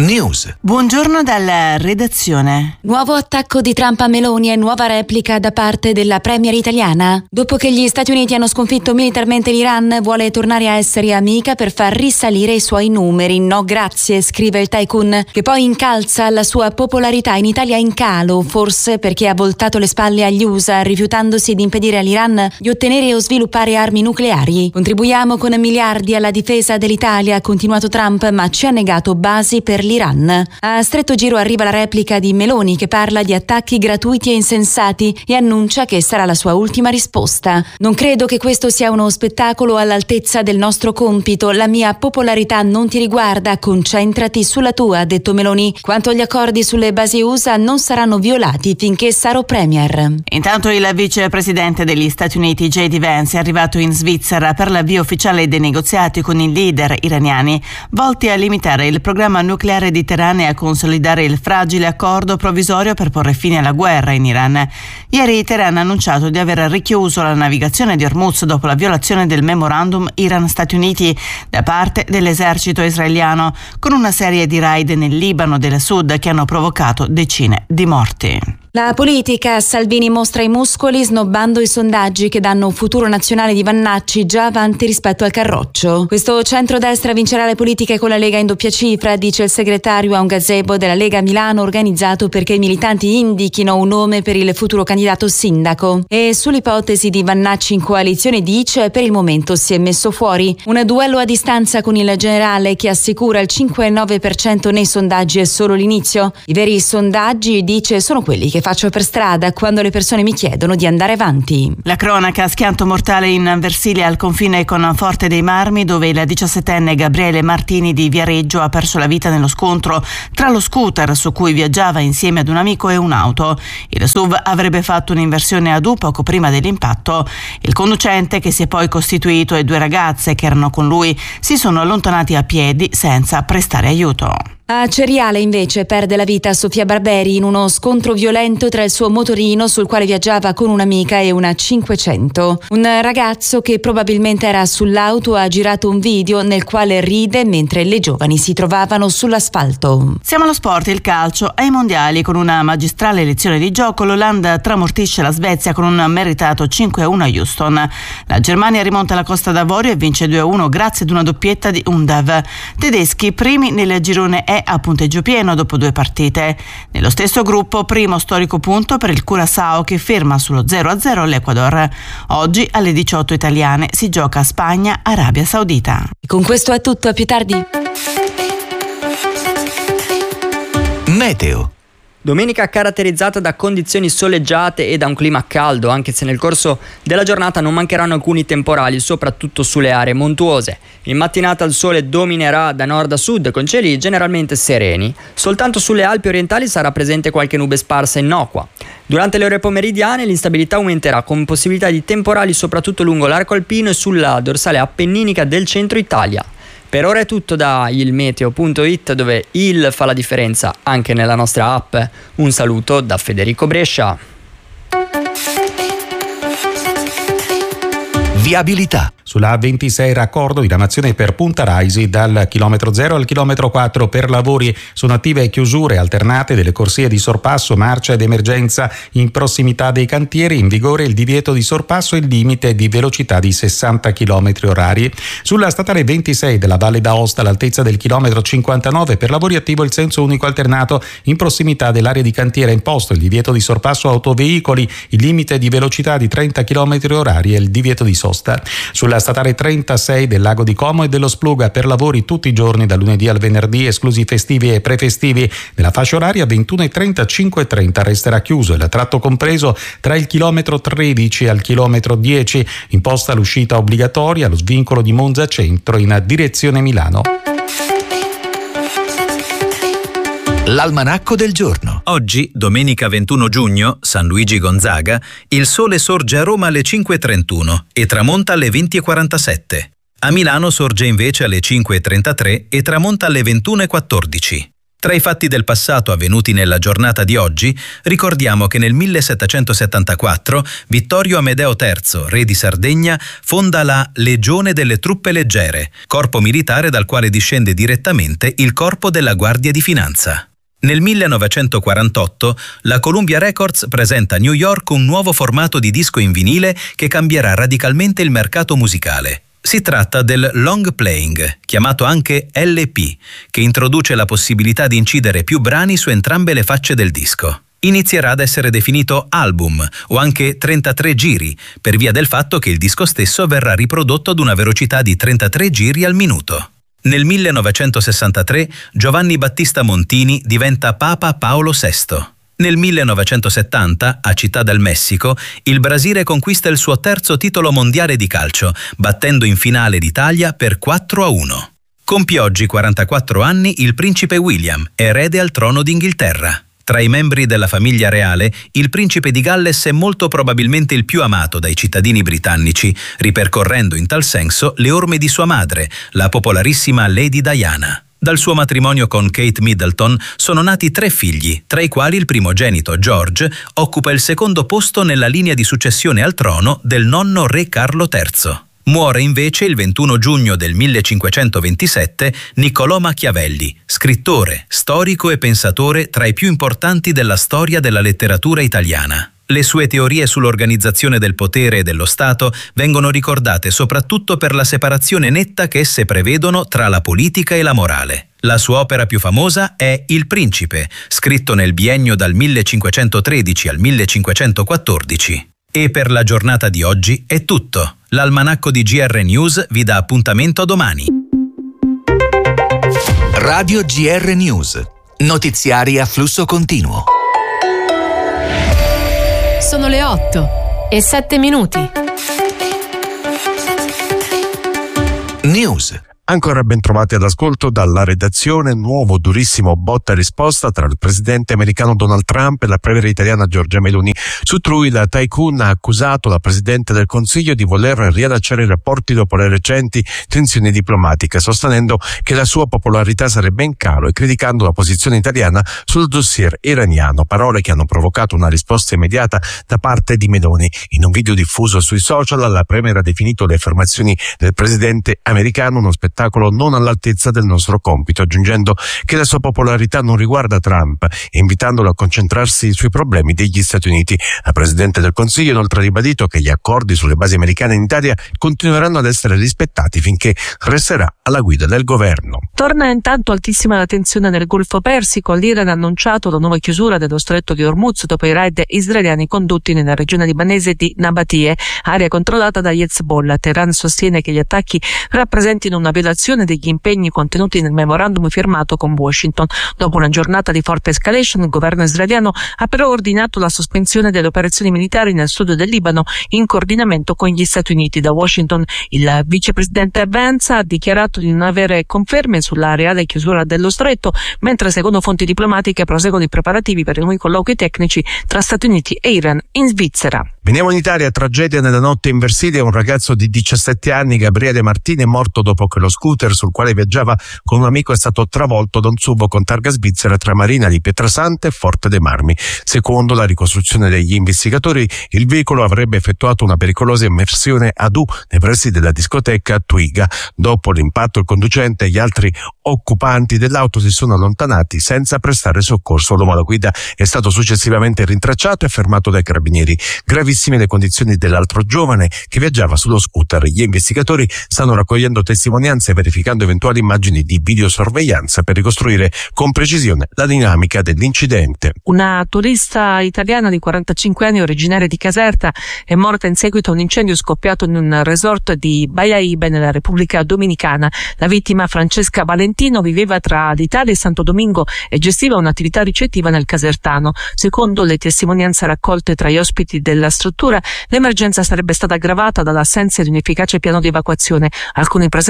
News. Buongiorno dalla redazione. Nuovo attacco di Trump a Meloni e nuova replica da parte della premier italiana. Dopo che gli Stati Uniti hanno sconfitto militarmente l'Iran, vuole tornare a essere amica per far risalire i suoi numeri. No grazie, scrive il tycoon, che poi incalza la sua popolarità in Italia in calo, forse perché ha voltato le spalle agli USA, rifiutandosi di impedire all'Iran di ottenere o sviluppare armi nucleari. Contribuiamo con miliardi alla difesa dell'Italia, ha continuato Trump, ma ci ha negato basi per l'Iran. A stretto giro arriva la replica di Meloni, che parla di attacchi gratuiti e insensati e annuncia che sarà la sua ultima risposta. Non credo che questo sia uno spettacolo all'altezza del nostro compito. La mia popolarità non ti riguarda, concentrati sulla tua, ha detto Meloni. Quanto agli accordi sulle basi USA, non saranno violati finché sarò premier. Intanto il vicepresidente degli Stati Uniti J.D. Vance è arrivato in Svizzera per l'avvio ufficiale dei negoziati con i leader iraniani, volti a limitare il programma nucleare di Teheran e a consolidare il fragile accordo provvisorio per porre fine alla guerra in Iran. Ieri Teheran ha annunciato di aver richiuso la navigazione di Hormuz dopo la violazione del memorandum Iran-Stati Uniti da parte dell'esercito israeliano, con una serie di raid nel Libano del Sud che hanno provocato decine di morti. La politica, Salvini mostra i muscoli snobbando i sondaggi che danno un futuro nazionale di Vannacci già avanti rispetto al Carroccio. Questo centrodestra vincerà le politiche con la Lega in doppia cifra, dice il segretario a un gazebo della Lega Milano, organizzato perché i militanti indichino un nome per il futuro candidato sindaco. E sull'ipotesi di Vannacci in coalizione dice: per il momento si è messo fuori. Un duello a distanza con il generale, che assicura il 5,9% nei sondaggi è solo l'inizio. I veri sondaggi, dice, sono quelli che faccio per strada quando le persone mi chiedono di andare avanti. La cronaca: schianto mortale in Versilia al confine con Forte dei Marmi, dove il 17enne Gabriele Martini di Viareggio ha perso la vita nello scontro tra lo scooter su cui viaggiava insieme ad un amico e un'auto. Il SUV avrebbe fatto un'inversione ad U poco prima dell'impatto. Il conducente, che si è poi costituito, e due ragazze che erano con lui si sono allontanati a piedi senza prestare aiuto. A Ceriale invece perde la vita Sofia Barberi in uno scontro violento tra il suo motorino, sul quale viaggiava con un'amica, e una 500. Un ragazzo che probabilmente era sull'auto ha girato un video nel quale ride mentre le giovani si trovavano sull'asfalto. Siamo allo sport, il calcio. Ai mondiali, con una magistrale lezione di gioco, l'Olanda tramortisce la Svezia con un meritato 5-1 a Houston. La Germania rimonta la Costa d'Avorio e vince 2-1 grazie ad una doppietta di Undav. Tedeschi primi nel girone E a punteggio pieno dopo 2 partite. Nello stesso gruppo, primo storico punto per il Curaçao, che ferma sullo 0-0 l'Ecuador. Oggi alle 18 italiane si gioca Spagna-Arabia Saudita. Con questo è tutto, a più tardi. Meteo. Domenica caratterizzata da condizioni soleggiate e da un clima caldo, anche se nel corso della giornata non mancheranno alcuni temporali, soprattutto sulle aree montuose. In mattinata il sole dominerà da nord a sud, con cieli generalmente sereni. Soltanto sulle Alpi orientali sarà presente qualche nube sparsa innocua. Durante le ore pomeridiane l'instabilità aumenterà, con possibilità di temporali soprattutto lungo l'arco alpino e sulla dorsale appenninica del centro Italia. Per ora è tutto da ilmeteo.it, dove il fa la differenza anche nella nostra app. Un saluto da Federico Brescia. Viabilità. Sulla A26 raccordo diramazione per Punta Raisi dal chilometro 0 al chilometro 4 per lavori. Sono attive chiusure alternate delle corsie di sorpasso, marcia ed emergenza in prossimità dei cantieri. In vigore il divieto di sorpasso e il limite di velocità di 60 km orari. Sulla statale 26 della Valle d'Aosta all'altezza del chilometro 59 per lavori attivo il senso unico alternato in prossimità dell'area di cantiere. Imposto il divieto di sorpasso autoveicoli, il limite di velocità di 30 km orari e il divieto di sosta. Sulla statale 36 del Lago di Como e dello Spluga per lavori tutti i giorni dal lunedì al venerdì, esclusi festivi e prefestivi. Nella fascia oraria 21:30-5:30 resterà chiuso il tratto compreso tra il chilometro 13 al chilometro 10, imposta l'uscita obbligatoria allo svincolo di Monza Centro in direzione Milano. L'almanacco del giorno. Oggi, domenica 21 giugno, San Luigi Gonzaga, il sole sorge a Roma alle 5:31 e tramonta alle 20:47. A Milano sorge invece alle 5:33 e tramonta alle 21:14. Tra i fatti del passato avvenuti nella giornata di oggi, ricordiamo che nel 1774 Vittorio Amedeo III, re di Sardegna, fonda la Legione delle Truppe Leggere, corpo militare dal quale discende direttamente il Corpo della Guardia di Finanza. Nel 1948 la Columbia Records presenta a New York un nuovo formato di disco in vinile che cambierà radicalmente il mercato musicale. Si tratta del long playing, chiamato anche LP, che introduce la possibilità di incidere più brani su entrambe le facce del disco. Inizierà ad essere definito album o anche 33 giri, per via del fatto che il disco stesso verrà riprodotto ad una velocità di 33 giri al minuto. Nel 1963 Giovanni Battista Montini diventa Papa Paolo VI. Nel 1970, a Città del Messico, il Brasile conquista il suo terzo titolo mondiale di calcio, battendo in finale l'Italia per 4-1. Compie oggi 44 anni il principe William, erede al trono d'Inghilterra. Tra i membri della famiglia reale, il principe di Galles è molto probabilmente il più amato dai cittadini britannici, ripercorrendo in tal senso le orme di sua madre, la popolarissima Lady Diana. Dal suo matrimonio con Kate Middleton sono nati 3 figli, tra i quali il primogenito George occupa il secondo posto nella linea di successione al trono del nonno re Carlo III. Muore invece il 21 giugno del 1527 Niccolò Machiavelli, scrittore, storico e pensatore tra i più importanti della storia della letteratura italiana. Le sue teorie sull'organizzazione del potere e dello Stato vengono ricordate soprattutto per la separazione netta che esse prevedono tra la politica e la morale. La sua opera più famosa è Il Principe, scritto nel biennio dal 1513 al 1514. E per la giornata di oggi è tutto. L'almanacco di GR News vi dà appuntamento a domani. Radio GR News. Notiziari a flusso continuo. Sono le 8:07. News. Ancora ben trovati all'ascolto dalla redazione. Nuovo durissimo botta e risposta tra il presidente americano Donald Trump e la premier italiana Giorgia Meloni. Su Trui la tycoon ha accusato la presidente del Consiglio di voler riallacciare i rapporti dopo le recenti tensioni diplomatiche, sostenendo che la sua popolarità sarebbe in calo e criticando la posizione italiana sul dossier iraniano, parole che hanno provocato una risposta immediata da parte di Meloni. In un video diffuso sui social la premier ha definito le affermazioni del presidente americano uno spettacolo non all'altezza del nostro compito, aggiungendo che la sua popolarità non riguarda Trump e invitandolo a concentrarsi sui problemi degli Stati Uniti. La Presidente del Consiglio ha inoltre ribadito che gli accordi sulle basi americane in Italia continueranno ad essere rispettati finché resterà alla guida del governo. Torna intanto altissima la tensione nel Golfo Persico. L'Iran ha annunciato la nuova chiusura dello stretto di Hormuz dopo i raid israeliani condotti nella regione libanese di Nabatie, area controllata dagli Hezbollah. Teheran sostiene che gli attacchi rappresentino una violazione degli impegni contenuti nel memorandum firmato con Washington. Dopo una giornata di forte escalation, il governo israeliano ha però ordinato la sospensione delle operazioni militari nel sud del Libano in coordinamento con gli Stati Uniti. Da Washington il vicepresidente Vance ha dichiarato di non avere conferme sulla reale chiusura dello stretto, mentre secondo fonti diplomatiche proseguono i preparativi per i nuovi colloqui tecnici tra Stati Uniti e Iran in Svizzera. Veniamo in Italia. Tragedia nella notte in Versilia. Un ragazzo di 17 anni, Gabriele Martini, è morto dopo che lo scooter sul quale viaggiava con un amico è stato travolto da un SUV con targa svizzera tra Marina di Pietrasanta e Forte dei Marmi. Secondo la ricostruzione degli investigatori, il veicolo avrebbe effettuato una pericolosa immersione ad U nei pressi della discoteca Twiga. Dopo l'impatto il conducente e gli altri occupanti dell'auto si sono allontanati senza prestare soccorso. L'uomo alla guida è stato successivamente rintracciato e fermato dai carabinieri. Gravissime le condizioni dell'altro giovane che viaggiava sullo scooter. Gli investigatori stanno raccogliendo testimonianze e verificando eventuali immagini di videosorveglianza per ricostruire con precisione la dinamica dell'incidente. Una turista italiana di 45 anni originaria di Caserta è morta in seguito a un incendio scoppiato in un resort di Bayaibe nella Repubblica Dominicana. La vittima, Francesca Valentino, viveva tra l'Italia e Santo Domingo e gestiva un'attività ricettiva nel casertano. Secondo le testimonianze raccolte tra gli ospiti della struttura, l'emergenza sarebbe stata aggravata dall'assenza di un efficace piano di evacuazione. Alcuni presenti hanno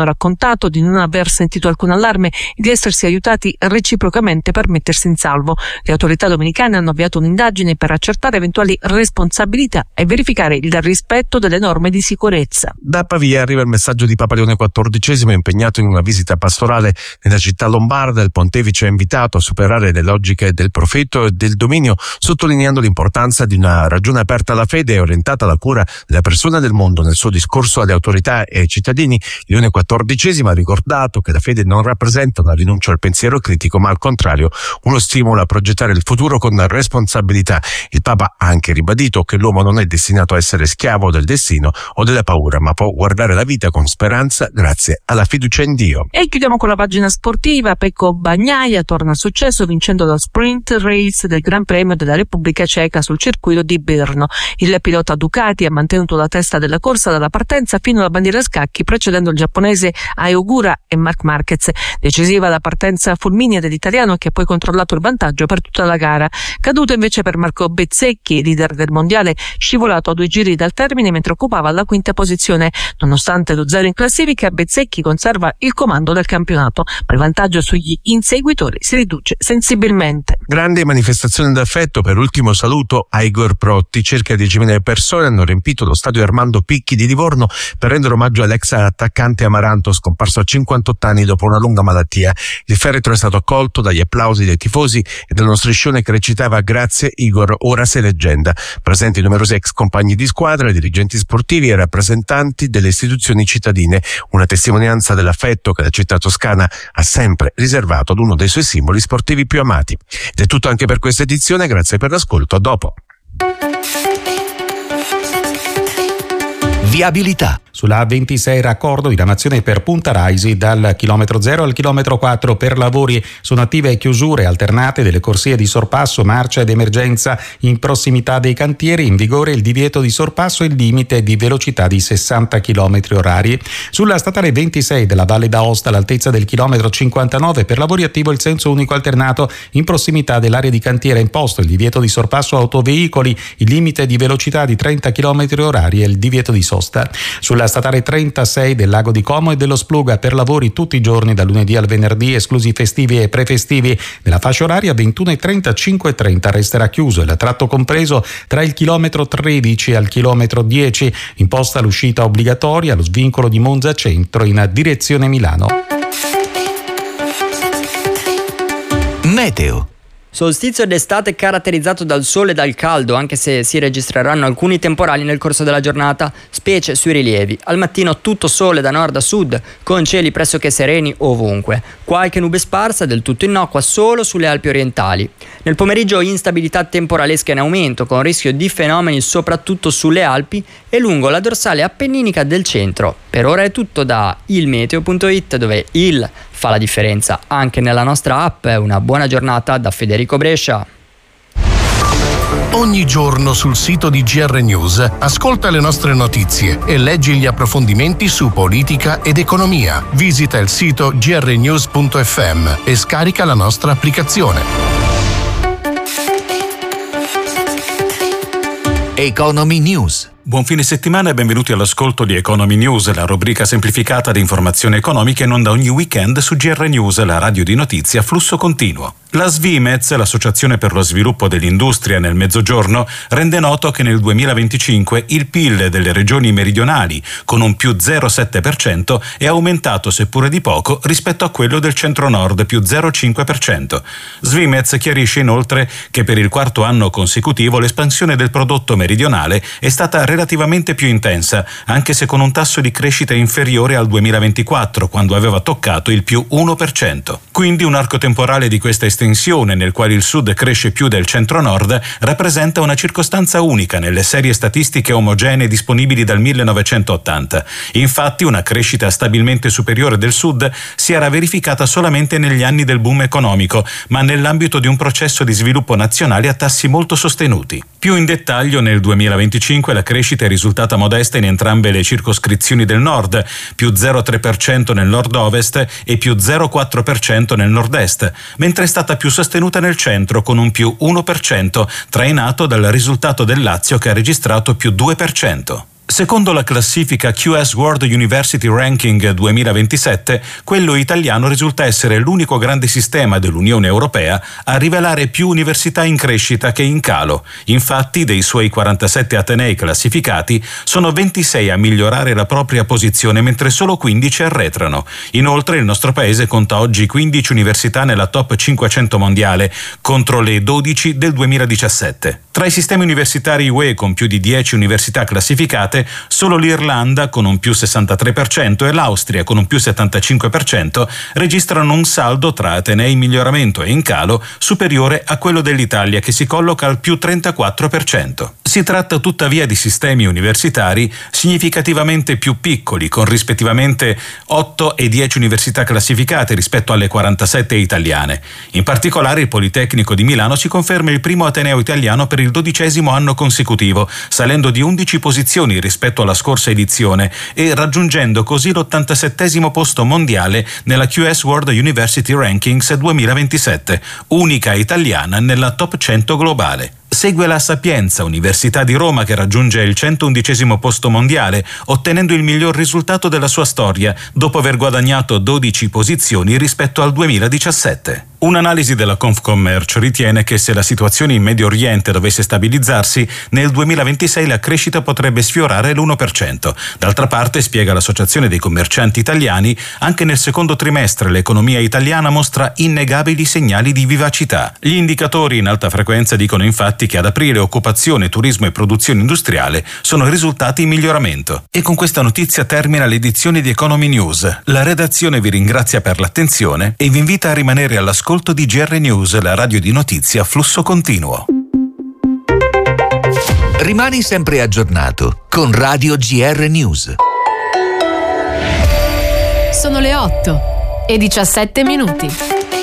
raccontato di non aver sentito alcun allarme e di essersi aiutati reciprocamente per mettersi in salvo. Le autorità dominicane hanno avviato un'indagine per accertare eventuali responsabilità e verificare il rispetto delle norme di sicurezza. Da Pavia arriva il messaggio di Papa Leone XIV, impegnato in una visita pastorale nella città lombarda. Il pontefice ha invitato a superare le logiche del profitto e del dominio, sottolineando l'importanza di una ragione aperta alla fede e orientata alla cura della persona del mondo. Nel suo discorso alle autorità e ai cittadini, Leone XIV ha ricordato che la fede non rappresenta una rinuncia al pensiero critico, ma al contrario uno stimolo a progettare il futuro con responsabilità. Il Papa ha anche ribadito che l'uomo non è destinato a essere schiavo del destino o della paura, ma può guardare la vita con speranza grazie alla fiducia in Dio. E chiudiamo con la pagina sportiva. Pecco Bagnaia torna al successo vincendo la sprint race del Gran Premio della Repubblica Ceca sul circuito di Brno. Il pilota Ducati ha mantenuto la testa della corsa dalla partenza fino alla bandiera a scacchi, precedendo il giapponese Ai Ogura e Marc Marquez. Decisiva la partenza fulminea dell'italiano, che ha poi controllato il vantaggio per tutta la gara. Caduto invece per Marco Bezzecchi, leader del mondiale, scivolato a 2 giri dal termine mentre occupava la quinta posizione. Nonostante lo 0 in classifica, Bezzecchi conserva il comando del campionato, ma il vantaggio sugli inseguitori si riduce sensibilmente. Grande manifestazione d'affetto. Per ultimo saluto a Igor Protti. Circa 10.000 persone hanno riempito lo stadio Armando Picchi di Livorno per rendere omaggio all'ex attaccante Amaranto, scomparso a 58 anni dopo una lunga malattia. Il feretro è stato accolto dagli applausi dei tifosi e dallo striscione che recitava "Grazie Igor, ora sei leggenda". Presenti numerosi ex compagni di squadra, dirigenti sportivi e rappresentanti delle istituzioni cittadine. Una testimonianza dell'affetto che la città toscana ha sempre riservato ad uno dei suoi simboli sportivi più amati. Ed è tutto anche per questa edizione, grazie per l'ascolto, a dopo. Viabilità. Sulla A26 raccordo diramazione per Punta Raisi dal chilometro 0 al chilometro 4 per lavori. Sono attive chiusure alternate delle corsie di sorpasso, marcia ed emergenza in prossimità dei cantieri. In vigore il divieto di sorpasso e il limite di velocità di 60 km orari. Sulla statale 26 della Valle d'Aosta all'altezza del chilometro 59 per lavori attivo il senso unico alternato in prossimità dell'area di cantiere. Imposto il divieto di sorpasso autoveicoli, il limite di velocità di 30 km orari e il divieto di sosta. Sulla statale 36 del Lago di Como e dello Spluga per lavori tutti i giorni dal lunedì al venerdì, esclusi festivi e prefestivi. Nella fascia oraria 21:30 5:30 resterà chiuso il tratto compreso tra il chilometro 13 al chilometro 10. Imposta l'uscita obbligatoria allo svincolo di Monza Centro in direzione Milano. Meteo. Solstizio d'estate caratterizzato dal sole e dal caldo, anche se si registreranno alcuni temporali nel corso della giornata, specie sui rilievi. Al mattino tutto sole da nord a sud, con cieli pressoché sereni ovunque. Qualche nube sparsa, del tutto innocua, solo sulle Alpi orientali. Nel pomeriggio instabilità temporalesca in aumento, con rischio di fenomeni soprattutto sulle Alpi e lungo la dorsale appenninica del centro. Per ora è tutto da ilmeteo.it, dove il fa la differenza anche nella nostra app. Una buona giornata da Federico Brescia. Ogni giorno sul sito di GR News ascolta le nostre notizie e leggi gli approfondimenti su politica ed economia. Visita il sito grnews.fm e scarica la nostra applicazione. Economy News. Buon fine settimana e benvenuti all'ascolto di Economy News, la rubrica semplificata di informazioni economiche in onda ogni weekend su GR News, la radio di notizie a flusso continuo. La Svimez, l'Associazione per lo Sviluppo dell'Industria nel Mezzogiorno, rende noto che nel 2025 il PIL delle regioni meridionali, con un più 0,7%, è aumentato seppure di poco rispetto a quello del centro-nord, più 0,5%. Svimez chiarisce inoltre che per il quarto anno consecutivo l'espansione del prodotto meridionale è stata relativamente più intensa, anche se con un tasso di crescita inferiore al 2024, quando aveva toccato il più 1%. Quindi un arco temporale di questa estensione, nel quale il sud cresce più del centro-nord, rappresenta una circostanza unica nelle serie statistiche omogenee disponibili dal 1980. Infatti una crescita stabilmente superiore del sud si era verificata solamente negli anni del boom economico, ma nell'ambito di un processo di sviluppo nazionale a tassi molto sostenuti. Più in dettaglio, nel 2025 la crescita è risultata modesta in entrambe le circoscrizioni del nord, più 0,3% nel nord-ovest e più 0,4% nel nord-est, mentre è stata più sostenuta nel centro con un più 1%, trainato dal risultato del Lazio che ha registrato più 2%. Secondo la classifica QS World University Ranking 2027, quello italiano risulta essere l'unico grande sistema dell'Unione Europea a rivelare più università in crescita che in calo. Infatti, dei suoi 47 atenei classificati, sono 26 a migliorare la propria posizione, mentre solo 15 arretrano. Inoltre, il nostro paese conta oggi 15 università nella top 500 mondiale, contro le 12 del 2017. Tra i sistemi universitari UE con più di 10 università classificate, solo l'Irlanda, con un più 63%, e l'Austria, con un più 75%, registrano un saldo tra atenei in miglioramento e in calo superiore a quello dell'Italia, che si colloca al più 34%. Si tratta tuttavia di sistemi universitari significativamente più piccoli, con rispettivamente 8 e 10 università classificate rispetto alle 47 italiane. In particolare, il Politecnico di Milano si conferma il primo ateneo italiano per il 12° anno consecutivo, salendo di 11 posizioni rispetto alla scorsa edizione e raggiungendo così l'87° posto mondiale nella QS World University Rankings 2027, unica italiana nella top 100 globale. Segue la Sapienza, Università di Roma, che raggiunge il 111° posto mondiale, ottenendo il miglior risultato della sua storia, dopo aver guadagnato 12 posizioni rispetto al 2017. Un'analisi della Confcommercio ritiene che se la situazione in Medio Oriente dovesse stabilizzarsi, nel 2026 la crescita potrebbe sfiorare l'1%. D'altra parte, spiega l'Associazione dei Commercianti Italiani, anche nel secondo trimestre l'economia italiana mostra innegabili segnali di vivacità. Gli indicatori in alta frequenza dicono infatti che ad aprile occupazione, turismo e produzione industriale sono risultati in miglioramento. E con questa notizia termina l'edizione di Economy News. La redazione vi ringrazia per l'attenzione e vi invita a rimanere all'ascolto di GR News, la radio di notizie a flusso continuo. Rimani sempre aggiornato con Radio GR News. Sono le 8:17.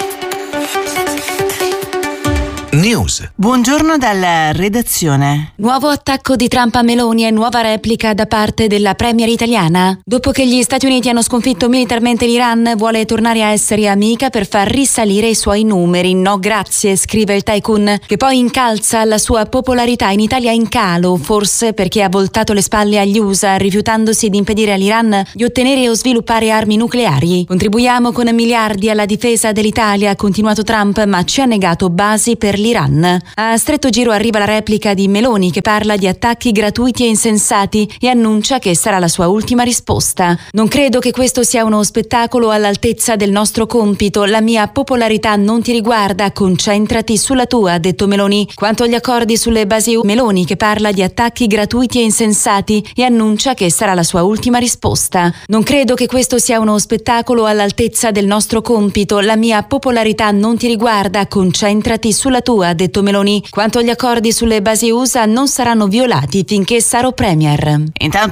News. Buongiorno dalla redazione. Nuovo attacco di Trump a Meloni e nuova replica da parte della premier italiana. Dopo che gli Stati Uniti hanno sconfitto militarmente l'Iran, vuole tornare a essere amica per far risalire i suoi numeri. No grazie, scrive il tycoon, che poi incalza la sua popolarità in Italia in calo, forse perché ha voltato le spalle agli USA, rifiutandosi di impedire all'Iran di ottenere o sviluppare armi nucleari. Contribuiamo con miliardi alla difesa dell'Italia, ha continuato Trump, ma ci ha negato basi per l'Iran. A stretto giro arriva la replica di Meloni, che parla di attacchi gratuiti e insensati e annuncia che sarà la sua ultima risposta. Non credo che questo sia uno spettacolo all'altezza del nostro compito. La mia popolarità non ti riguarda, concentrati sulla tua, ha detto Meloni. Quanto agli accordi sulle basi EU, Meloni, che parla di attacchi gratuiti e insensati e annuncia che sarà la sua ultima risposta. Non credo che questo sia uno spettacolo all'altezza del nostro compito. La mia popolarità non ti riguarda, concentrati sulla tua, ha detto Meloni. Quanto agli accordi sulle basi USA, non saranno violati finché sarò premier. Intanto